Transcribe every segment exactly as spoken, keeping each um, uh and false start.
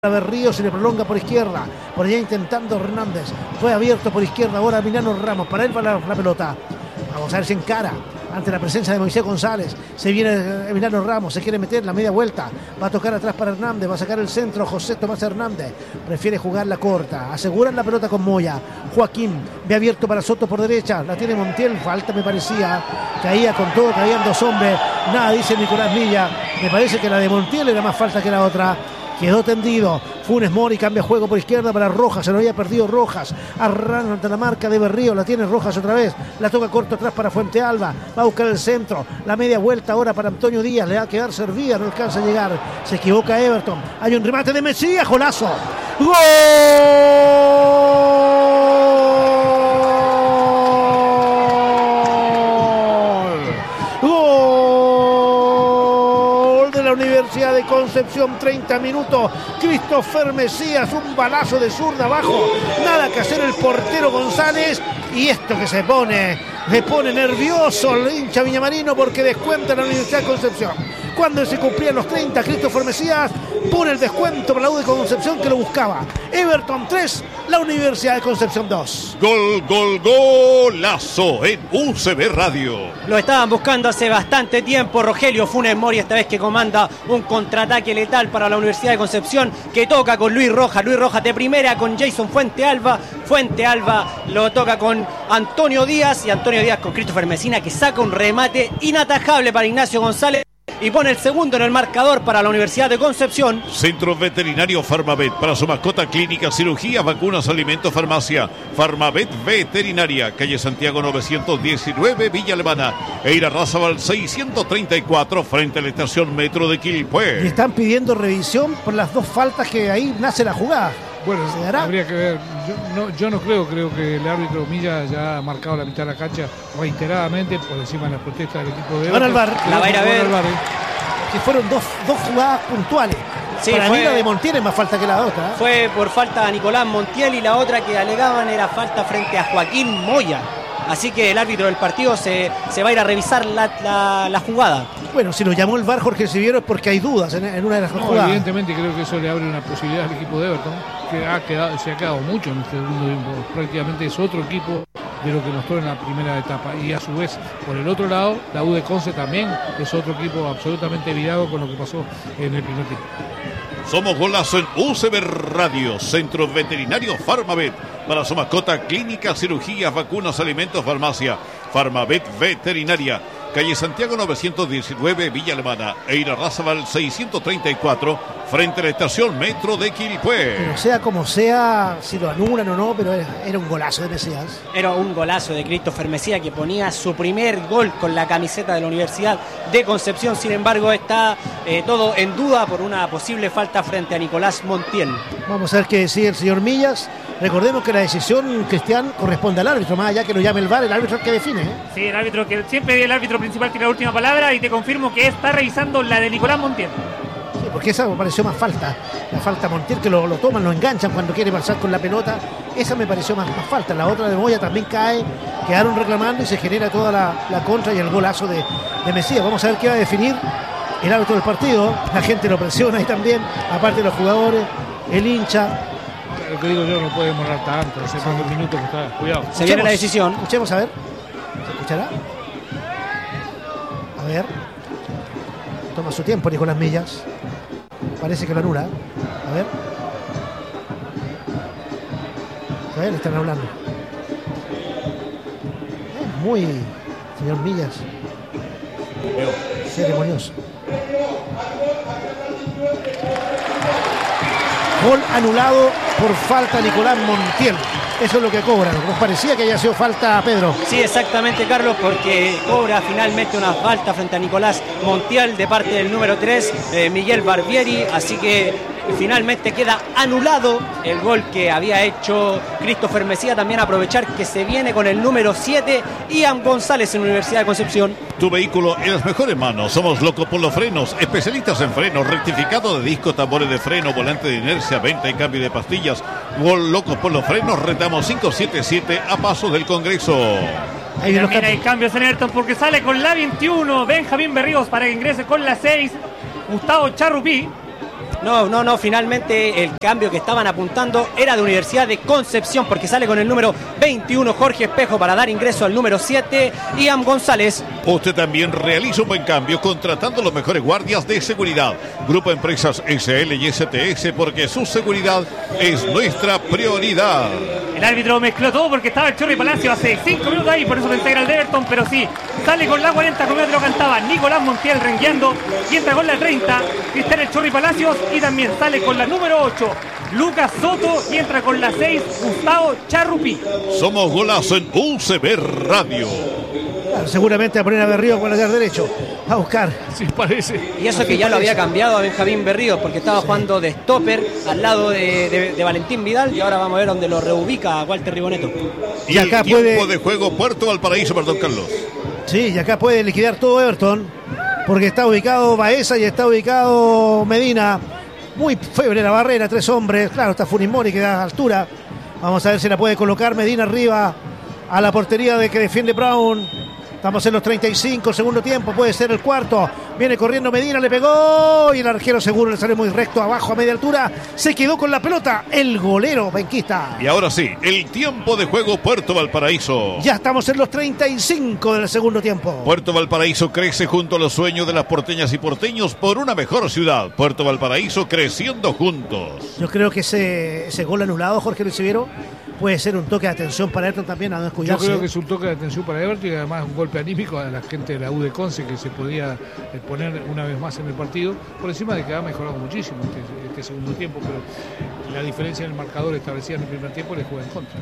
Berrío se le prolonga por izquierda, por allá intentando Hernández, fue abierto por izquierda, ahora Milano Ramos, para él va la, la pelota, vamos a ver si encara ante la presencia de Moisés González, se viene Milano Ramos, se quiere meter la media vuelta, va a tocar atrás para Hernández, va a sacar el centro José Tomás Hernández, prefiere jugar la corta, aseguran la pelota con Moya, Joaquín, ve abierto para Soto por derecha, la tiene Montiel, falta me parecía, caía con todo, caían dos hombres, nada dice Nicolás Milla, me parece que la de Montiel era más falta que la otra. Quedó tendido, Funes Mori cambia juego por izquierda para Rojas, se lo había perdido Rojas, arranca ante la marca de Berrío, la tiene Rojas otra vez, la toca corto atrás para Fuente Alba, va a buscar el centro, la media vuelta ahora para Antonio Díaz, le va a quedar servida, no alcanza a llegar, se equivoca Everton, hay un remate de Mesías, golazo, ¡gol! Universidad de Concepción, treinta minutos, Christopher Mesías, un balazo de zurda abajo, nada que hacer el portero González, y esto que se pone, le pone nervioso el hincha viñamarino porque descuenta la Universidad de Concepción. Cuando se cumplían los treinta, Christopher Mesías pone el descuento para la U de Concepción que lo buscaba. Everton tres, la Universidad de Concepción dos. Gol, gol, golazo en U C B Radio. Lo estaban buscando hace bastante tiempo. Rogelio Funes Mori esta vez que comanda un contraataque letal para la Universidad de Concepción, que toca con Luis Rojas. Luis Rojas de primera con Jason Fuente Alba. Fuente Alba lo toca con Antonio Díaz y Antonio Díaz con Christopher Mesina, que saca un remate inatajable para Ignacio González y pone el segundo en el marcador para la Universidad de Concepción. Centro Veterinario Farmavet, para su mascota, clínica, cirugía, vacunas, alimentos, farmacia. Farmavet Veterinaria, calle Santiago novecientos diecinueve, Villa Alemana, e Irarrázaval seiscientos treinta y cuatro, frente a la estación Metro de Quilpué. Y están pidiendo revisión por las dos faltas que ahí nace la jugada. Bueno, habría que ver. Yo no, yo no creo, creo que el árbitro Milla ya ha marcado la mitad de la cancha reiteradamente por encima de las protestas del equipo de Van al bar. La va a ir a ver. Bar, ¿eh? Que fueron dos, dos jugadas puntuales. Sí, para fue, mí la de Montiel es más falta que la otra, ¿eh? Fue por falta a Nicolás Montiel y la otra que alegaban era falta frente a Joaquín Moya. Así que el árbitro del partido se, se va a ir a revisar la, la, la jugada. Bueno, si lo llamó el V A R Jorge Siviero es porque hay dudas en, en una de las no, jugadas. Evidentemente creo que eso le abre una posibilidad al equipo de Everton, que ha quedado, se ha quedado mucho en este segundo tiempo. Prácticamente es otro equipo de lo que mostró en la primera etapa. Y a su vez, por el otro lado, la U de Conce también es otro equipo absolutamente virado con lo que pasó en el primer tiempo. Somos Golazo en U C B Radio, Centro Veterinario Farmavet, para su mascota, clínica, cirugías, vacunas, alimentos, farmacia. Farmavet Veterinaria, calle Santiago novecientos diecinueve, Villa Alemana, e Irarrázaval seiscientos treinta y cuatro, frente a la estación Metro de Quilpué. Pero sea como sea, si lo anulan o no, pero era, era un golazo de Mesías. Era un golazo de Christopher Mesías, que ponía su primer gol con la camiseta de la Universidad de Concepción. Sin embargo, está eh, todo en duda por una posible falta frente a Nicolás Montiel. Vamos a ver qué decide el señor Millas. Recordemos que la decisión, Cristian, corresponde al árbitro, más allá que lo llame el V A R, el árbitro es el que define, ¿eh? Sí, el árbitro, que siempre el árbitro principal tiene la última palabra, y te confirmo que está revisando la de Nicolás Montiel. Sí, porque esa me pareció más falta. La falta a Montiel, que lo, lo toman, lo enganchan cuando quiere pasar con la pelota. Esa me pareció más, más falta. La otra de Moya también cae, quedaron reclamando y se genera toda la, la contra y el golazo de, de Mesías. Vamos a ver qué va a definir el árbitro del partido. La gente lo presiona ahí también, aparte de los jugadores, el hincha. Lo que digo yo, no puede demorar tanto, hace cuatro minutos que está. Cuidado. Se viene la decisión. Escuchemos a ver. ¿Se escuchará? A ver. Toma su tiempo Nicolás Millas. Parece que lo anula. A ver. A ver, le están hablando. Es muy, señor Millas, ceremonioso. Gol anulado por falta a Nicolás Montiel. Eso es lo que cobran. ¿Nos parecía que haya sido falta a Pedro? Sí, exactamente, Carlos, porque cobra finalmente una falta frente a Nicolás Montiel de parte del número tres, eh, Miguel Barbieri. Así que finalmente queda anulado el gol que había hecho Christopher Mesías. También aprovechar que se viene con el número siete, Ian González, en Universidad de Concepción. Tu vehículo en las mejores manos. Somos Loco por los Frenos, especialistas en frenos, rectificado de discos, tambores de freno, volante de inercia, venta y cambio de pastillas. Gol Locos por los Frenos, retamos cinco siete siete a pasos del Congreso. Ahí también hay cambios en Everton, porque sale con la veintiuno Benjamín Berríos para que ingrese con la seis Gustavo Charrupí. No, no, no, finalmente el cambio que estaban apuntando era de Universidad de Concepción, porque sale con el número veintiuno Jorge Espejo para dar ingreso al número siete, Ian González. Usted también realiza un buen cambio contratando los mejores guardias de seguridad. Grupo Empresas S L y S T S, porque su seguridad es nuestra prioridad. El árbitro mezcló todo porque estaba el Chorri Palacio hace cinco minutos ahí, por eso pensé que era el de Everton, pero sí, sale con la cuarenta, como te lo cantaba Nicolás Montiel rengueando, y entra con la treinta, Cristian el Chorri Palacios, y también sale con la número ocho, Lucas Soto, y entra con la seis, Gustavo Charrupi. Somos Golazo en U C B Radio. Claro, seguramente a poner a Berrío con el lateral derecho a buscar. Sí, parece. Y eso que ya lo había cambiado a Benjamín Berrío, porque estaba jugando de stopper al lado de, de, de Valentín Vidal, y ahora vamos a ver dónde lo reubica a Walter Riboneto. Y, y acá el tiempo puede... de juego Puerto Valparaíso, perdón, Carlos. Sí, y acá puede liquidar todo Everton, porque está ubicado Baeza y está ubicado Medina. Muy febre la barrera, tres hombres. Claro, está Funes Mori que da altura. Vamos a ver si la puede colocar Medina arriba a la portería de que defiende Brown. Estamos en los treinta y cinco, segundo tiempo, puede ser el cuarto. Viene corriendo Medina, le pegó y el arquero seguro le sale muy recto abajo a media altura. Se quedó con la pelota el golero benquista. Y ahora sí, el tiempo de juego Puerto Valparaíso. Ya estamos en los treinta y cinco del segundo tiempo. Puerto Valparaíso crece junto a los sueños de las porteñas y porteños por una mejor ciudad. Puerto Valparaíso creciendo juntos. Yo creo que ese, ese gol anulado, Jorge Luis Severo, puede ser un toque de atención para Everton también, a no descuidarse. Yo creo que es un toque de atención para Everton y además un golpe anímico a la gente de la U de Conce, que se podía poner una vez más en el partido, por encima de que ha mejorado muchísimo este, este segundo tiempo, pero la diferencia en el marcador establecida en el primer tiempo le juega en contra.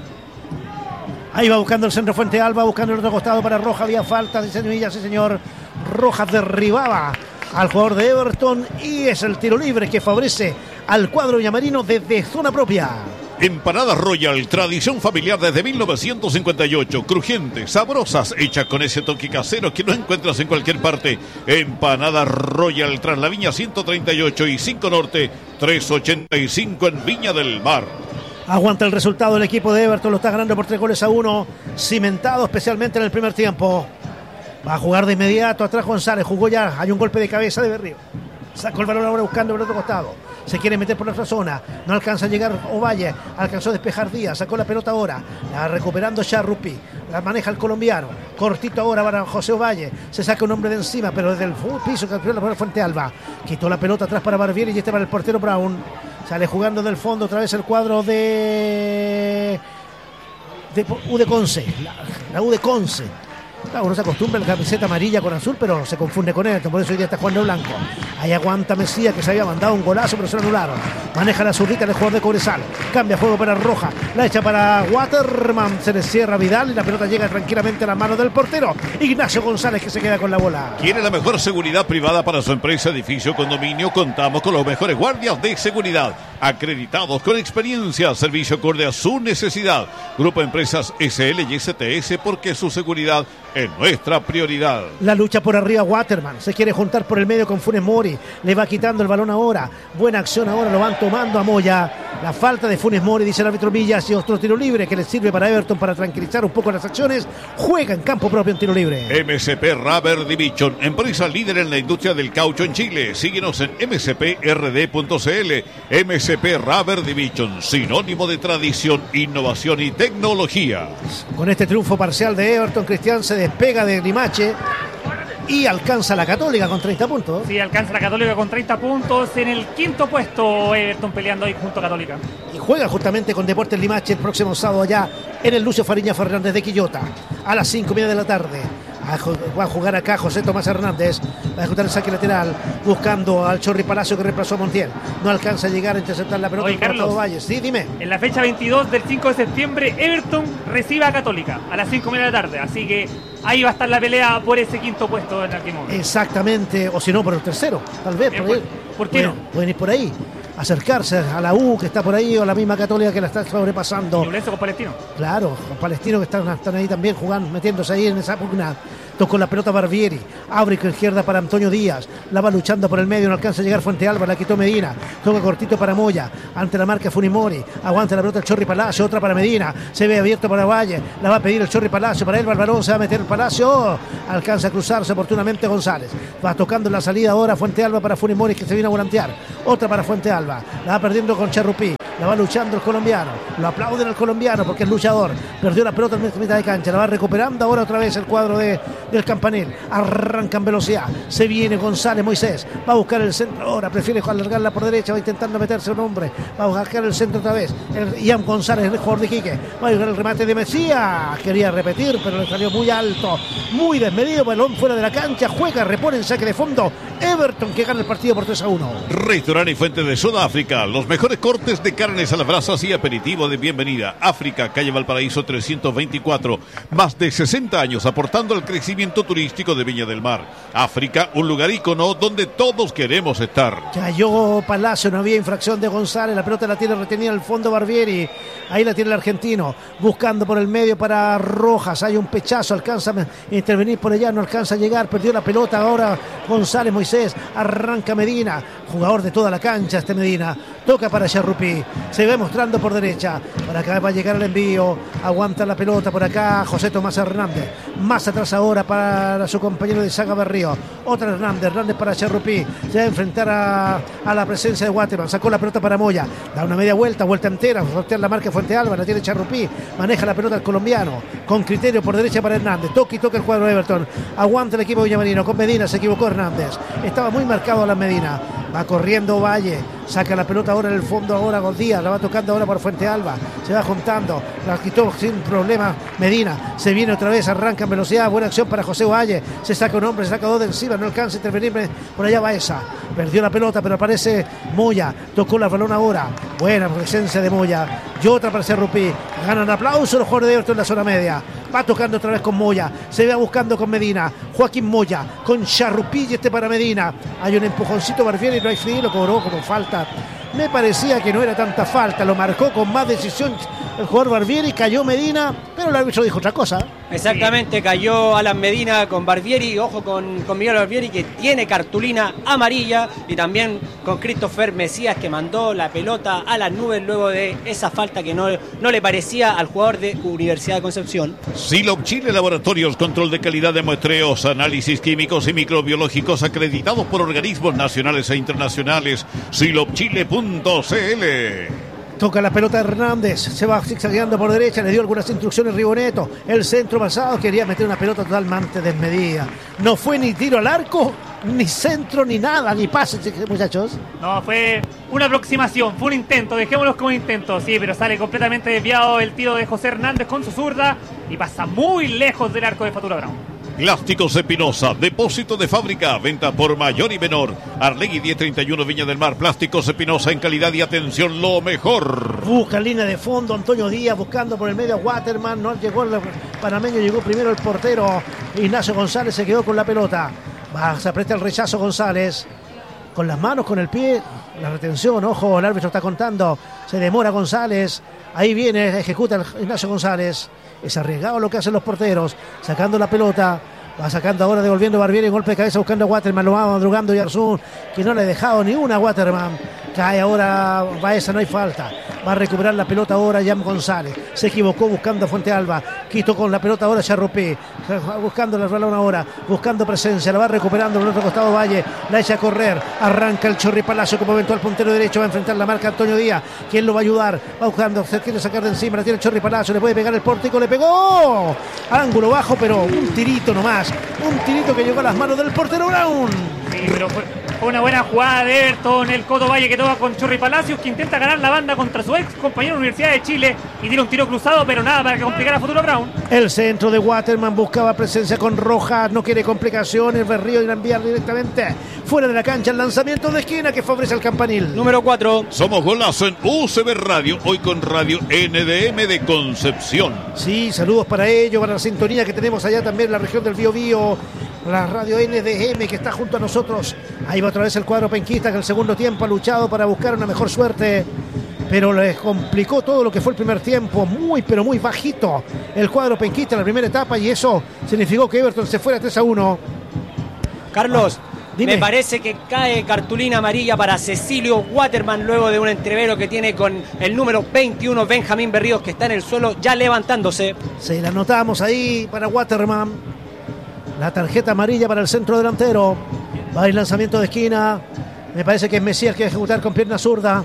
Ahí va buscando el centro Fuente Alba, buscando el otro costado para Rojas, había falta de Sevilla, sí señor. Rojas derribaba al jugador de Everton y es el tiro libre que favorece al cuadro villamarino desde zona propia. Empanadas Royal, tradición familiar desde mil novecientos cincuenta y ocho, crujientes, sabrosas, hechas con ese toque casero que no encuentras en cualquier parte. Empanadas Royal, tras la Viña ciento treinta y ocho y cinco Norte, trescientos ochenta y cinco en Viña del Mar. Aguanta el resultado el equipo de Everton, lo está ganando por tres goles a uno, cimentado especialmente en el primer tiempo. Va a jugar de inmediato atrás González, jugó ya, hay un golpe de cabeza de Berrío. Sacó el balón ahora buscando por el otro costado. Se quiere meter por la otra zona. No alcanza a llegar Ovalle. Alcanzó a despejar Díaz. Sacó la pelota ahora. La va recuperando Charrupi. La maneja el colombiano. Cortito ahora para José Ovalle. Se saca un hombre de encima, pero desde el piso campeón la Fuente Alba. Quitó la pelota atrás para Barbieri y este para el portero Brown. Sale jugando del fondo otra vez el cuadro de, de U de Conce. La, la U de Conce. Claro, uno se acostumbra a la camiseta amarilla con azul, pero se confunde con él, por eso hoy día está jugando blanco. Ahí aguanta Mesías, que se había mandado un golazo, pero se lo anularon. Maneja la zurrita el jugador de Cobresal. Cambia juego para Roja. La echa para Waterman. Se le cierra Vidal y la pelota llega tranquilamente a la mano del portero Ignacio González, que se queda con la bola. ¿Quiere la mejor seguridad privada para su empresa, edificio, condominio? Contamos con los mejores guardias de seguridad, acreditados con experiencia, servicio acorde a su necesidad. Grupo Empresas S L y S T S, porque su seguridad es nuestra prioridad. La lucha por arriba Waterman. Se quiere juntar por el medio con Funes Mori. Le va quitando el balón ahora. Buena acción ahora. Lo van tomando a Moya. La falta de Funes Mori, dice el árbitro Villas, y otro tiro libre que le sirve para Everton para tranquilizar un poco las acciones. Juega en campo propio en tiro libre. M S P Rubber Division, empresa líder en la industria del caucho en Chile. Síguenos en m s p r d punto c l. M S P Rubber Division, sinónimo de tradición, innovación y tecnología. Con este triunfo parcial de Everton, Cristian se despega de Limache y alcanza la Católica con treinta puntos. Sí, alcanza la Católica con treinta puntos. En el quinto puesto Everton peleando ahí junto a Católica. Y juega justamente con Deportes Limache el próximo sábado allá en el Lucio Fariña Fernández de Quillota a las cinco y media de la tarde. Va a jugar acá José Tomás Hernández. Va a ejecutar el saque lateral buscando al Chorri Palacio, que reemplazó a Montiel. No alcanza a llegar a interceptar la pelota. Oye, Carlos, Valle. Sí, dime. En la fecha veintidós del cinco de septiembre Everton recibe a Católica a las cinco y media de la tarde. Así que ahí va a estar la pelea por ese quinto puesto en el momento. Exactamente. O si no, por el tercero. Tal vez. Eh, por, por, ahí. ¿por qué pueden, no? Pueden ir por ahí. Acercarse a la U que está por ahí, o a la misma Católica que la está sobrepasando. ¿Y con Palestino? Claro, con Palestino que están, están ahí también jugando, metiéndose ahí en esa pugna. Tocó la pelota Barbieri. Abre con izquierda para Antonio Díaz. La va luchando por el medio. No alcanza a llegar Fuente Alba. La quitó Medina. Toca cortito para Moya. Ante la marca Funimori. Aguanta la pelota el Chorri Palacio. Otra para Medina. Se ve abierto para Valle. La va a pedir el Chorri Palacio. Para él va el balón. Se va a meter el Palacio. Oh, alcanza a cruzarse oportunamente González. Va tocando la salida ahora Fuente Alba para Funimori, que se viene a volantear. Otra para Fuente Alba. La va perdiendo con Charrupí. La va luchando el colombiano. Lo aplauden al colombiano porque es luchador. Perdió la pelota en mitad de cancha. La va recuperando ahora otra vez el cuadro de, del Campanil. Arranca en velocidad. Se viene González Moisés. Va a buscar el centro. Ahora prefiere alargarla por derecha. Va intentando meterse un hombre. Va a buscar el centro otra vez. El Ian González, el jugador de Iquique. Va a buscar el remate de Mesías. Quería repetir, pero le salió muy alto. Muy desmedido. Balón fuera de la cancha. Juega, repone en saque de fondo. Everton, que gana el partido por tres a uno. Restaurante y Fuente de Sudáfrica. Los mejores cortes de carnes a las brasas y aperitivo de bienvenida. África, calle Valparaíso trescientos veinticuatro. Más de sesenta años aportando al crecimiento turístico de Viña del Mar. África, un lugar ícono donde todos queremos estar. Cayó Palacio, no había infracción de González. La pelota la tiene retenida al fondo Barbieri. Ahí la tiene el argentino. Buscando por el medio para Rojas. Hay un pechazo. Alcanza a intervenir por allá. No alcanza a llegar. Perdió la pelota ahora González Moisés. Arranca Medina. Jugador de toda la cancha este Medina. Toca para Charrupí. Se va mostrando por derecha. Por acá va a llegar el envío. Aguanta la pelota por acá José Tomás Hernández. Más atrás ahora para su compañero de Saga Berrío. Otra Hernández. Hernández para Charrupí. Se va a enfrentar a, a la presencia de Waterman. Sacó la pelota para Moya. Da una media vuelta. Vuelta entera. Sortear la marca Fuente Alba. La tiene Charrupí. Maneja la pelota el colombiano. Con criterio por derecha para Hernández. Toca y toca el cuadro de Everton. Aguanta el equipo villamarino. Con Medina se equivocó Hernández. Estaba muy marcado a la Medina. Va corriendo Valle. Saca la pelota ahora en el fondo ahora Goldía. La va tocando ahora por Fuente Alba. Se va juntando. La quitó sin problema Medina. Se viene otra vez. Arranca en velocidad. Buena acción para José Valle. Se saca un hombre. Se saca dos de encima. No alcanza a intervenir. Por allá va esa. Perdió la pelota pero aparece Moya. Tocó la balón ahora. Buena presencia de Moya. Y otra para Charrupí. Ganan aplauso los jugadores de Everton en la zona media. Va tocando otra vez con Moya. Se va buscando con Medina. Joaquín Moya con Charrupí y este para Medina. Hay un empujoncito Barbieri. No hay frío. Lo cobró como falta. Me parecía que no era tanta falta. Lo marcó con más decisión el jugador Barbieri. Cayó Medina. Pero el árbitro dijo otra cosa. Exactamente, cayó Alan Medina con Barbieri, ojo con, con Miguel Barbieri, que tiene cartulina amarilla, y también con Christopher Mesías, que mandó la pelota a las nubes luego de esa falta que no, no le parecía al jugador de Universidad de Concepción. Silop Chile Laboratorios, control de calidad de muestreos, análisis químicos y microbiológicos acreditados por organismos nacionales e internacionales. silop chile punto c l. Toca la pelota Hernández, se va zigzagueando por derecha, le dio algunas instrucciones Riboneto. El centro pasado quería meter una pelota totalmente desmedida. No fue ni tiro al arco, ni centro, ni nada, ni pase, muchachos. No, fue una aproximación, fue un intento, dejémoslo como un intento, sí, pero sale completamente desviado el tiro de José Hernández con su zurda y pasa muy lejos del arco de Fatura Brown. Plásticos Espinosa, depósito de fábrica, venta por mayor y menor. Arlegui diez treinta y uno Viña del Mar. Plásticos Espinosa, en calidad y atención lo mejor. Busca línea de fondo Antonio Díaz, buscando por el medio a Waterman. No llegó el panameño, llegó primero el portero Ignacio González, se quedó con la pelota. Va, se aprieta el rechazo González. Con las manos, con el pie, la retención, ojo, el árbitro está contando. Se demora González. Ahí viene, ejecuta Ignacio González. Es arriesgado lo que hacen los porteros, sacando la pelota. Va sacando ahora, devolviendo Barbieri, golpe de cabeza buscando a Waterman, lo va madrugando Yarzún, que no le ha dejado ni una a Waterman. Cae ahora Baeza, no hay falta. Va a recuperar la pelota ahora Jan González. Se equivocó buscando a Fuente Alba. Quito con la pelota ahora Charrupí. Buscando la balón ahora. Buscando presencia. La va recuperando por el otro costado Valle. La echa a correr. Arranca el Chorri Palacio como eventual puntero derecho. Va a enfrentar la marca Antonio Díaz. ¿Quién lo va a ayudar? Va buscando. Se quiere sacar de encima. La tiene el Chorri Palacio. Le puede pegar el pórtico. Le pegó. Ángulo bajo, pero un tirito nomás. Un tirito que llegó a las manos del portero Brown. Sí, pero fue, fue una buena jugada de Everton. El Coto Valle que toca con Chorri Palacios, que intenta ganar la banda contra su ex compañero de Universidad de Chile y tiene un tiro cruzado, pero nada para que complicara a Futuro Brown. El centro de Waterman buscaba presencia con Rojas, no quiere complicaciones. Berrío irá a enviar directamente fuera de la cancha el lanzamiento de esquina que favorece al Campanil. Número cuatro. Somos Golazo en U C B Radio, hoy con Radio N D M de Concepción. Sí, saludos para ellos, para la sintonía que tenemos allá también en la región del Biobío. La radio N D M que está junto a nosotros. Ahí va otra vez el cuadro penquista que el segundo tiempo ha luchado para buscar una mejor suerte. pero les complicó todo lo que fue el primer tiempo. Muy, pero muy bajito el cuadro penquista en la primera etapa, y eso significó que Everton se fuera tres a uno. Carlos, ah, dime. Me parece que cae cartulina amarilla para Cecilio Waterman luego de un entrevero que tiene con el número veintiuno, Benjamín Berríos, que está en el suelo ya levantándose. Se la anotamos ahí para Waterman. La tarjeta amarilla para el centro delantero. Va el lanzamiento de esquina. Me parece que es Mesías que ejecutar con pierna zurda.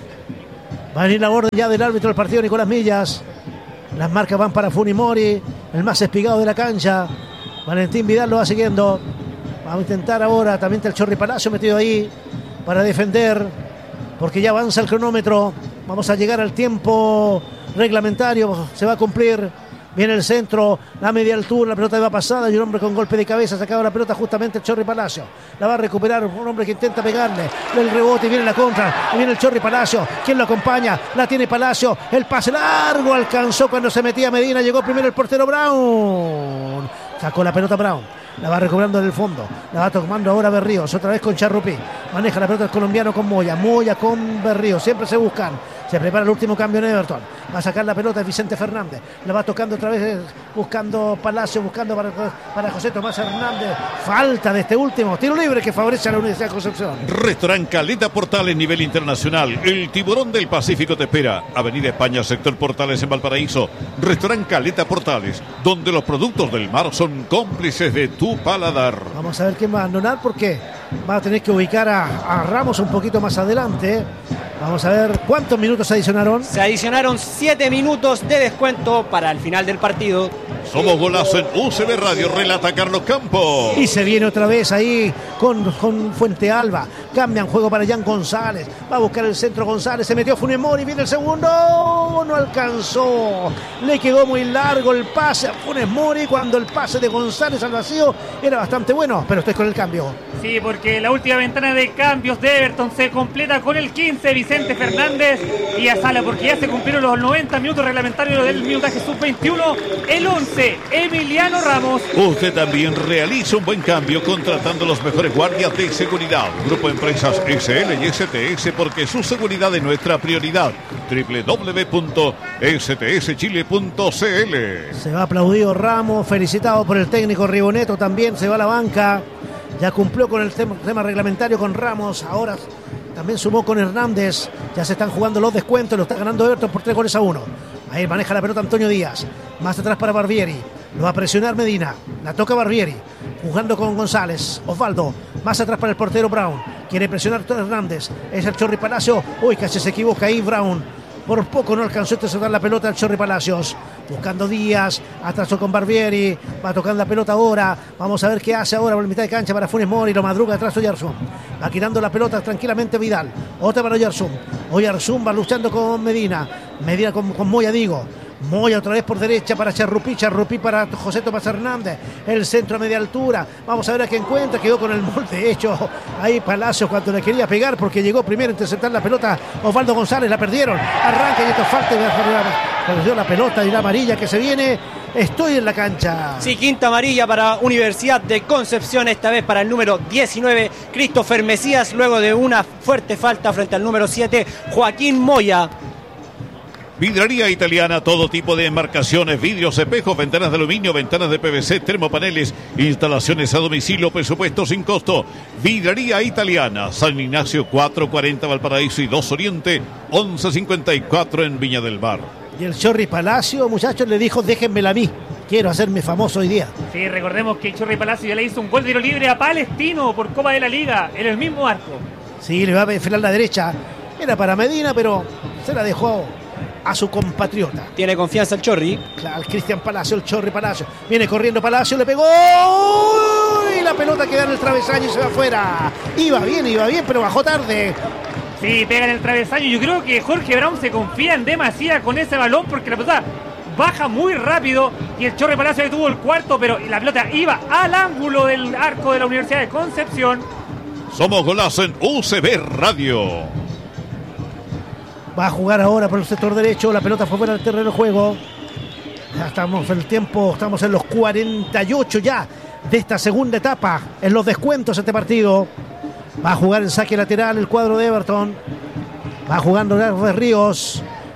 Va a venir la orden ya del árbitro del partido, Nicolás Millas. Las marcas van para Funimori, el más espigado de la cancha. Valentín Vidal lo va siguiendo. Vamos a intentar ahora, también está el Chorri Palacio metido ahí para defender, porque ya avanza el cronómetro. Vamos a llegar al tiempo reglamentario, se va a cumplir. Viene el centro, la media altura, la pelota va pasada y un hombre con golpe de cabeza sacaba la pelota justamente el Chorri Palacio. La va a recuperar un hombre que intenta pegarle. El rebote y viene la contra. Y viene el Chorri Palacio. ¿Quién lo acompaña? La tiene Palacio. El pase largo alcanzó cuando se metía Medina. Llegó primero el portero Brown. Sacó la pelota Brown. La va recuperando en el fondo. La va tomando ahora Berríos. Otra vez con Charrupí. Maneja la pelota el colombiano con Moya. Moya con Berríos. Siempre se buscan. Se prepara el último cambio en Everton. Va a sacar la pelota Vicente Fernández. La va tocando otra vez buscando Palacio. Buscando para, para José Tomás Hernández. Falta de este último. Tiro libre que favorece a la Universidad de Concepción. Restaurant Caleta Portales nivel internacional. El Tiburón del Pacífico te espera. Avenida España, sector Portales en Valparaíso. Restaurant Caleta Portales, donde los productos del mar son cómplices de tu paladar. Vamos a ver quién va a abandonar, porque va a tener que ubicar a, a Ramos un poquito más adelante. Vamos a ver cuántos minutos se adicionaron. Se adicionaron siete minutos de descuento para el final del partido. Somos Golazo en U C B Radio, relata Carlos Campos. Y se viene otra vez ahí con, con Fuente Alba. Cambian juego para Jan González. Va a buscar el centro González. Se metió Funes Mori. Viene el segundo. No alcanzó. Le quedó muy largo el pase a Funes Mori, cuando el pase de González al vacío era bastante bueno. Pero estoy con el cambio. Sí, porque la última ventana de cambios de Everton se completa con el quince, Vicente Fernández, y a sala, porque ya se cumplieron los noventa minutos reglamentarios del minutaje sub veintiuno. El once, Emiliano Ramos. Usted también realiza un buen cambio contratando los mejores guardias de seguridad. Grupo Empresas S L y S T S, porque su seguridad es nuestra prioridad. doble u doble u doble u punto s t s chile punto c l. Se va aplaudido Ramos, felicitado por el técnico Riboneto, también se va a la banca. Ya cumplió con el tema, tema reglamentario con Ramos. Ahora también sumó con Hernández. Ya se están jugando los descuentos. Lo está ganando Everton por tres goles a uno. Ahí maneja la pelota Antonio Díaz. Más atrás para Barbieri. Lo va a presionar Medina. La toca Barbieri. Jugando con González. Osvaldo. Más atrás para el portero Brown. Quiere presionar a Hernández. Es el Chorri Palacio. Uy, casi se equivoca ahí Brown. Por poco no alcanzó a interceptar la pelota al Chorri Palacios. Buscando Díaz, atrasó con Barbieri, va tocando la pelota ahora. Vamos a ver qué hace ahora por la mitad de cancha para Funes Mori. Lo madruga atrás Oyarzún. Va quitando la pelota tranquilamente Vidal. Otra para Oyarzún. Oyarzún va luchando con Medina. Medina con, con Moya, digo. Moya otra vez por derecha para Charrupí, Charrupí para José Tomás Hernández, el centro a media altura. Vamos a ver a qué encuentra. Quedó con el molde hecho ahí Palacios cuando le quería pegar, porque llegó primero a interceptar la pelota Osvaldo González. La perdieron, arranca y esto falta, perdió la pelota y la amarilla que se viene. Estoy en la cancha. Sí, quinta amarilla para Universidad de Concepción, esta vez para el número diecinueve, Christopher Mesías, luego de una fuerte falta frente al número siete, Joaquín Moya. Vidraría Italiana, todo tipo de embarcaciones, vidrios, espejos, ventanas de aluminio, ventanas de P V C, termopaneles, instalaciones a domicilio, presupuesto sin costo. Vidraría Italiana, San Ignacio cuatrocientos cuarenta Valparaíso y dos Oriente, once cincuenta y cuatro en Viña del Mar. Y el Chorri Palacio, muchachos, le dijo: déjenmela a mí, quiero hacerme famoso hoy día. Sí, recordemos que el Chorri Palacio ya le hizo un gol de tiro libre a Palestino por Copa de la Liga, en el mismo arco. Sí, le va a pelar la derecha. Era para Medina, pero se la dejó a su compatriota. Tiene confianza el Chorri. Claro, el Cristian Palacio, el Chorri Palacio. Viene corriendo Palacio, le pegó. Y la pelota queda en el travesaño y se va afuera. Iba bien, iba bien, pero bajó tarde. Sí, pega en el travesaño. Yo creo que Jorge Brown se confía en demasía con ese balón, porque la pelota baja muy rápido y el Chorri Palacio tuvo el cuarto, pero la pelota iba al ángulo del arco de la Universidad de Concepción. Somos Golazo en U C B Radio. Va a jugar ahora por el sector derecho. La pelota fue fuera del terreno de juego. Ya estamos en el tiempo. Estamos en los cuarenta y ocho ya de esta segunda etapa. En los descuentos este partido. Va a jugar en saque lateral el cuadro de Everton. Va jugando Berríos.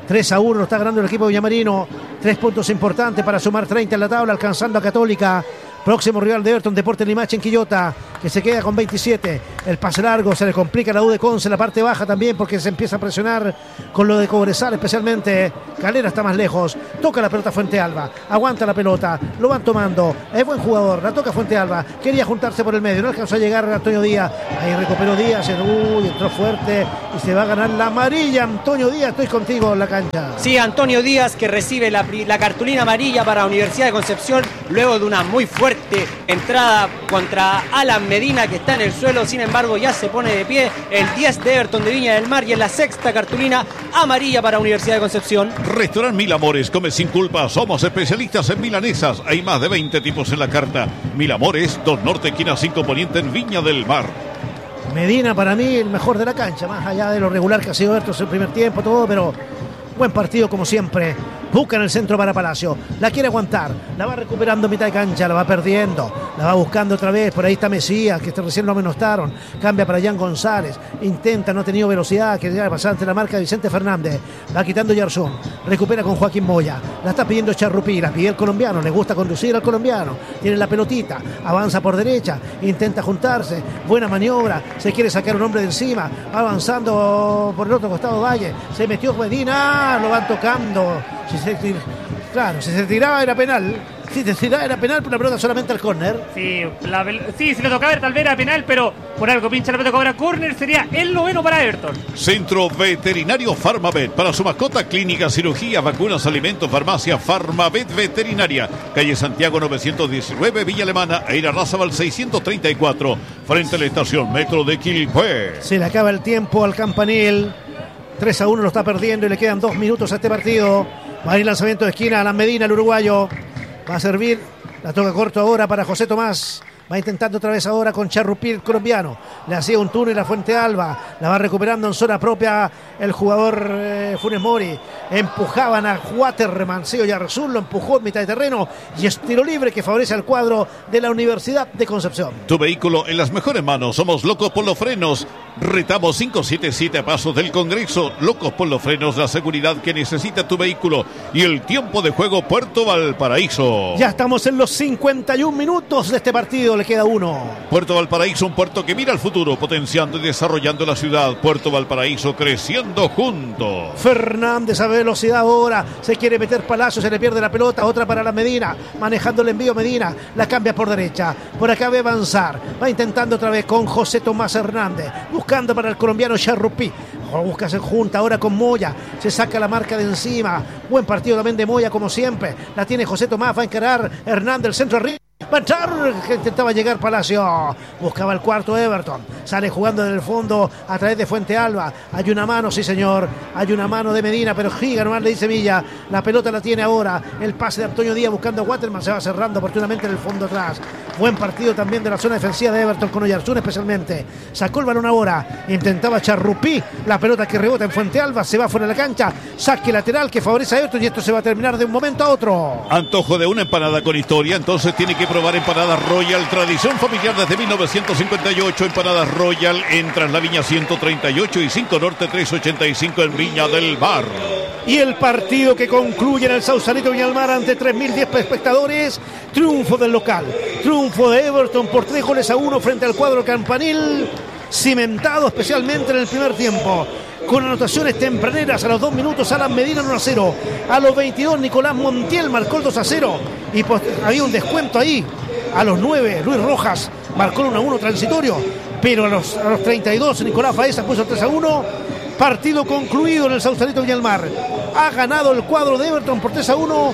tres a uno lo está ganando el equipo villamarino. Tres puntos importantes para sumar treinta en la tabla, alcanzando a Católica. Próximo rival de Everton, Deportes Limache en Quillota, que se queda con veintisiete. El pase largo se le complica a la U de Conce en la parte baja también, porque se empieza a presionar con lo de Cobresal, especialmente. Calera está más lejos. Toca la pelota Fuente Alba. Aguanta la pelota. Lo van tomando. Es buen jugador. La toca Fuente Alba. Quería juntarse por el medio. No alcanzó a llegar Antonio Díaz. Ahí recuperó Díaz. Uy, entró fuerte. Y se va a ganar la amarilla. Antonio Díaz, estoy contigo en la cancha. Sí, Antonio Díaz, que recibe la, la cartulina amarilla para Universidad de Concepción, luego de una muy fuerte entrada contra Alan Medina, que está en el suelo. Sin embargo, ya se pone de pie el diez de Everton de Viña del Mar, y en la sexta cartulina amarilla para Universidad de Concepción. Restaurant Mil Amores, come sin culpa. Somos especialistas en milanesas. Hay más de veinte tipos en la carta. Mil Amores, dos Norte, esquina cinco Poniente, en Viña del Mar. Medina, para mí, el mejor de la cancha, más allá de lo regular que ha sido Everton en el primer tiempo, todo, pero buen partido como siempre. Busca en el centro para Palacio, la quiere aguantar, la va recuperando a mitad de cancha, la va perdiendo, la va buscando otra vez. Por ahí está Mesías, que recién lo amenostaron. Cambia para Jan González, intenta, no ha tenido velocidad, que llega a pasar ante la marca de Vicente Fernández. Va quitando Yarzún, recupera con Joaquín Moya, la está pidiendo Charrupí, la pide el colombiano, le gusta conducir al colombiano, tiene la pelotita, avanza por derecha, intenta juntarse, buena maniobra, se quiere sacar un hombre de encima, va avanzando por el otro costado Valle, se metió Medina, lo van tocando. Si se tira, claro, si se tiraba era penal. Si se tiraba era penal, pero la pelota solamente al córner. Sí, la, sí, si le tocaba tal vez era penal, pero por algo pincha la pelota, cobra córner, sería el noveno para Everton. Centro Veterinario Farmavet, para su mascota, clínica, cirugía, vacunas, alimentos, farmacia. Farmavet Veterinaria, calle Santiago novecientos diecinueve, Villa Alemana, Eira Razabal seiscientos treinta y cuatro, frente a la estación Metro de Quilpué. Se le acaba el tiempo al Campanil. tres a uno lo está perdiendo y le quedan dos minutos a este partido. Va a ir lanzamiento de esquina a Alan Medina, el uruguayo. Va a servir. La toca corto ahora para José Tomás. Va intentando otra vez ahora con Charrupí, el colombiano. Le hacía un túnel a Fuente Alba. La va recuperando en zona propia el jugador eh, Funes Mori. Empujaban a Waterman. Seo Yarzún lo empujó en mitad de terreno. Y es tiro libre que favorece al cuadro de la Universidad de Concepción. Tu vehículo en las mejores manos. Somos Locos por los Frenos. Retamos quinientos setenta y siete a pasos del Congreso. Locos por los Frenos, la seguridad que necesita tu vehículo. Y el tiempo de juego, Puerto Valparaíso. Ya estamos en los cincuenta y un minutos de este partido. Le queda uno. Puerto Valparaíso, un puerto que mira al futuro, potenciando y desarrollando la ciudad. Puerto Valparaíso, creciendo juntos. Fernández a velocidad ahora. Se quiere meter Palacio, se le pierde la pelota. Otra para la Medina. Manejando el envío Medina. La cambia por derecha. Por acá va a avanzar. Va intentando otra vez con José Tomás Hernández. Buscando para el colombiano Charrupí. Busca, se junta ahora con Moya. Se saca la marca de encima. Buen partido también de Moya, como siempre. La tiene José Tomás. Va a encarar Hernández, el centro arriba. Va a entrar, que intentaba llegar Palacio. Buscaba el cuarto Everton. Sale jugando en el fondo a través de Fuente Alba. Hay una mano, sí señor. Hay una mano de Medina, pero giga nomás, le dice Villa. La pelota la tiene ahora. El pase de Antonio Díaz buscando a Waterman. Se va cerrando oportunamente en el fondo atrás. Buen partido también de la zona defensiva de Everton con Oyarzún especialmente. Sacó el balón ahora. Intentaba Charrupí. La pelota que rebota en Fuente Alba. Se va fuera de la cancha. Saque lateral que favorece a Everton y esto se va a terminar de un momento a otro. Antojo de una empanada con historia. Entonces tiene que probar Empanadas Royal, tradición familiar desde mil novecientos cincuenta y ocho. Empanadas Royal, entra en la Viña ciento treinta y ocho y cinco Norte trescientos ochenta y cinco en Viña del Mar. Y el partido que concluye en el Sausalito Viña del Mar ante tres mil diez espectadores. Triunfo del local, triunfo de Everton por tres goles a uno frente al cuadro Campanil, cimentado especialmente en el primer tiempo. Con anotaciones tempraneras a los dos minutos, Alan Medina uno a cero. A los veintidós, Nicolás Montiel marcó el dos a cero. Y pues, había un descuento ahí. A los nueve, Luis Rojas marcó el uno a uno transitorio. Pero a los, a los treinta y dos, Nicolás Faesa puso el tres a uno. Partido concluido en el Sausalito Viña del Mar. Ha ganado el cuadro de Everton por tres a uno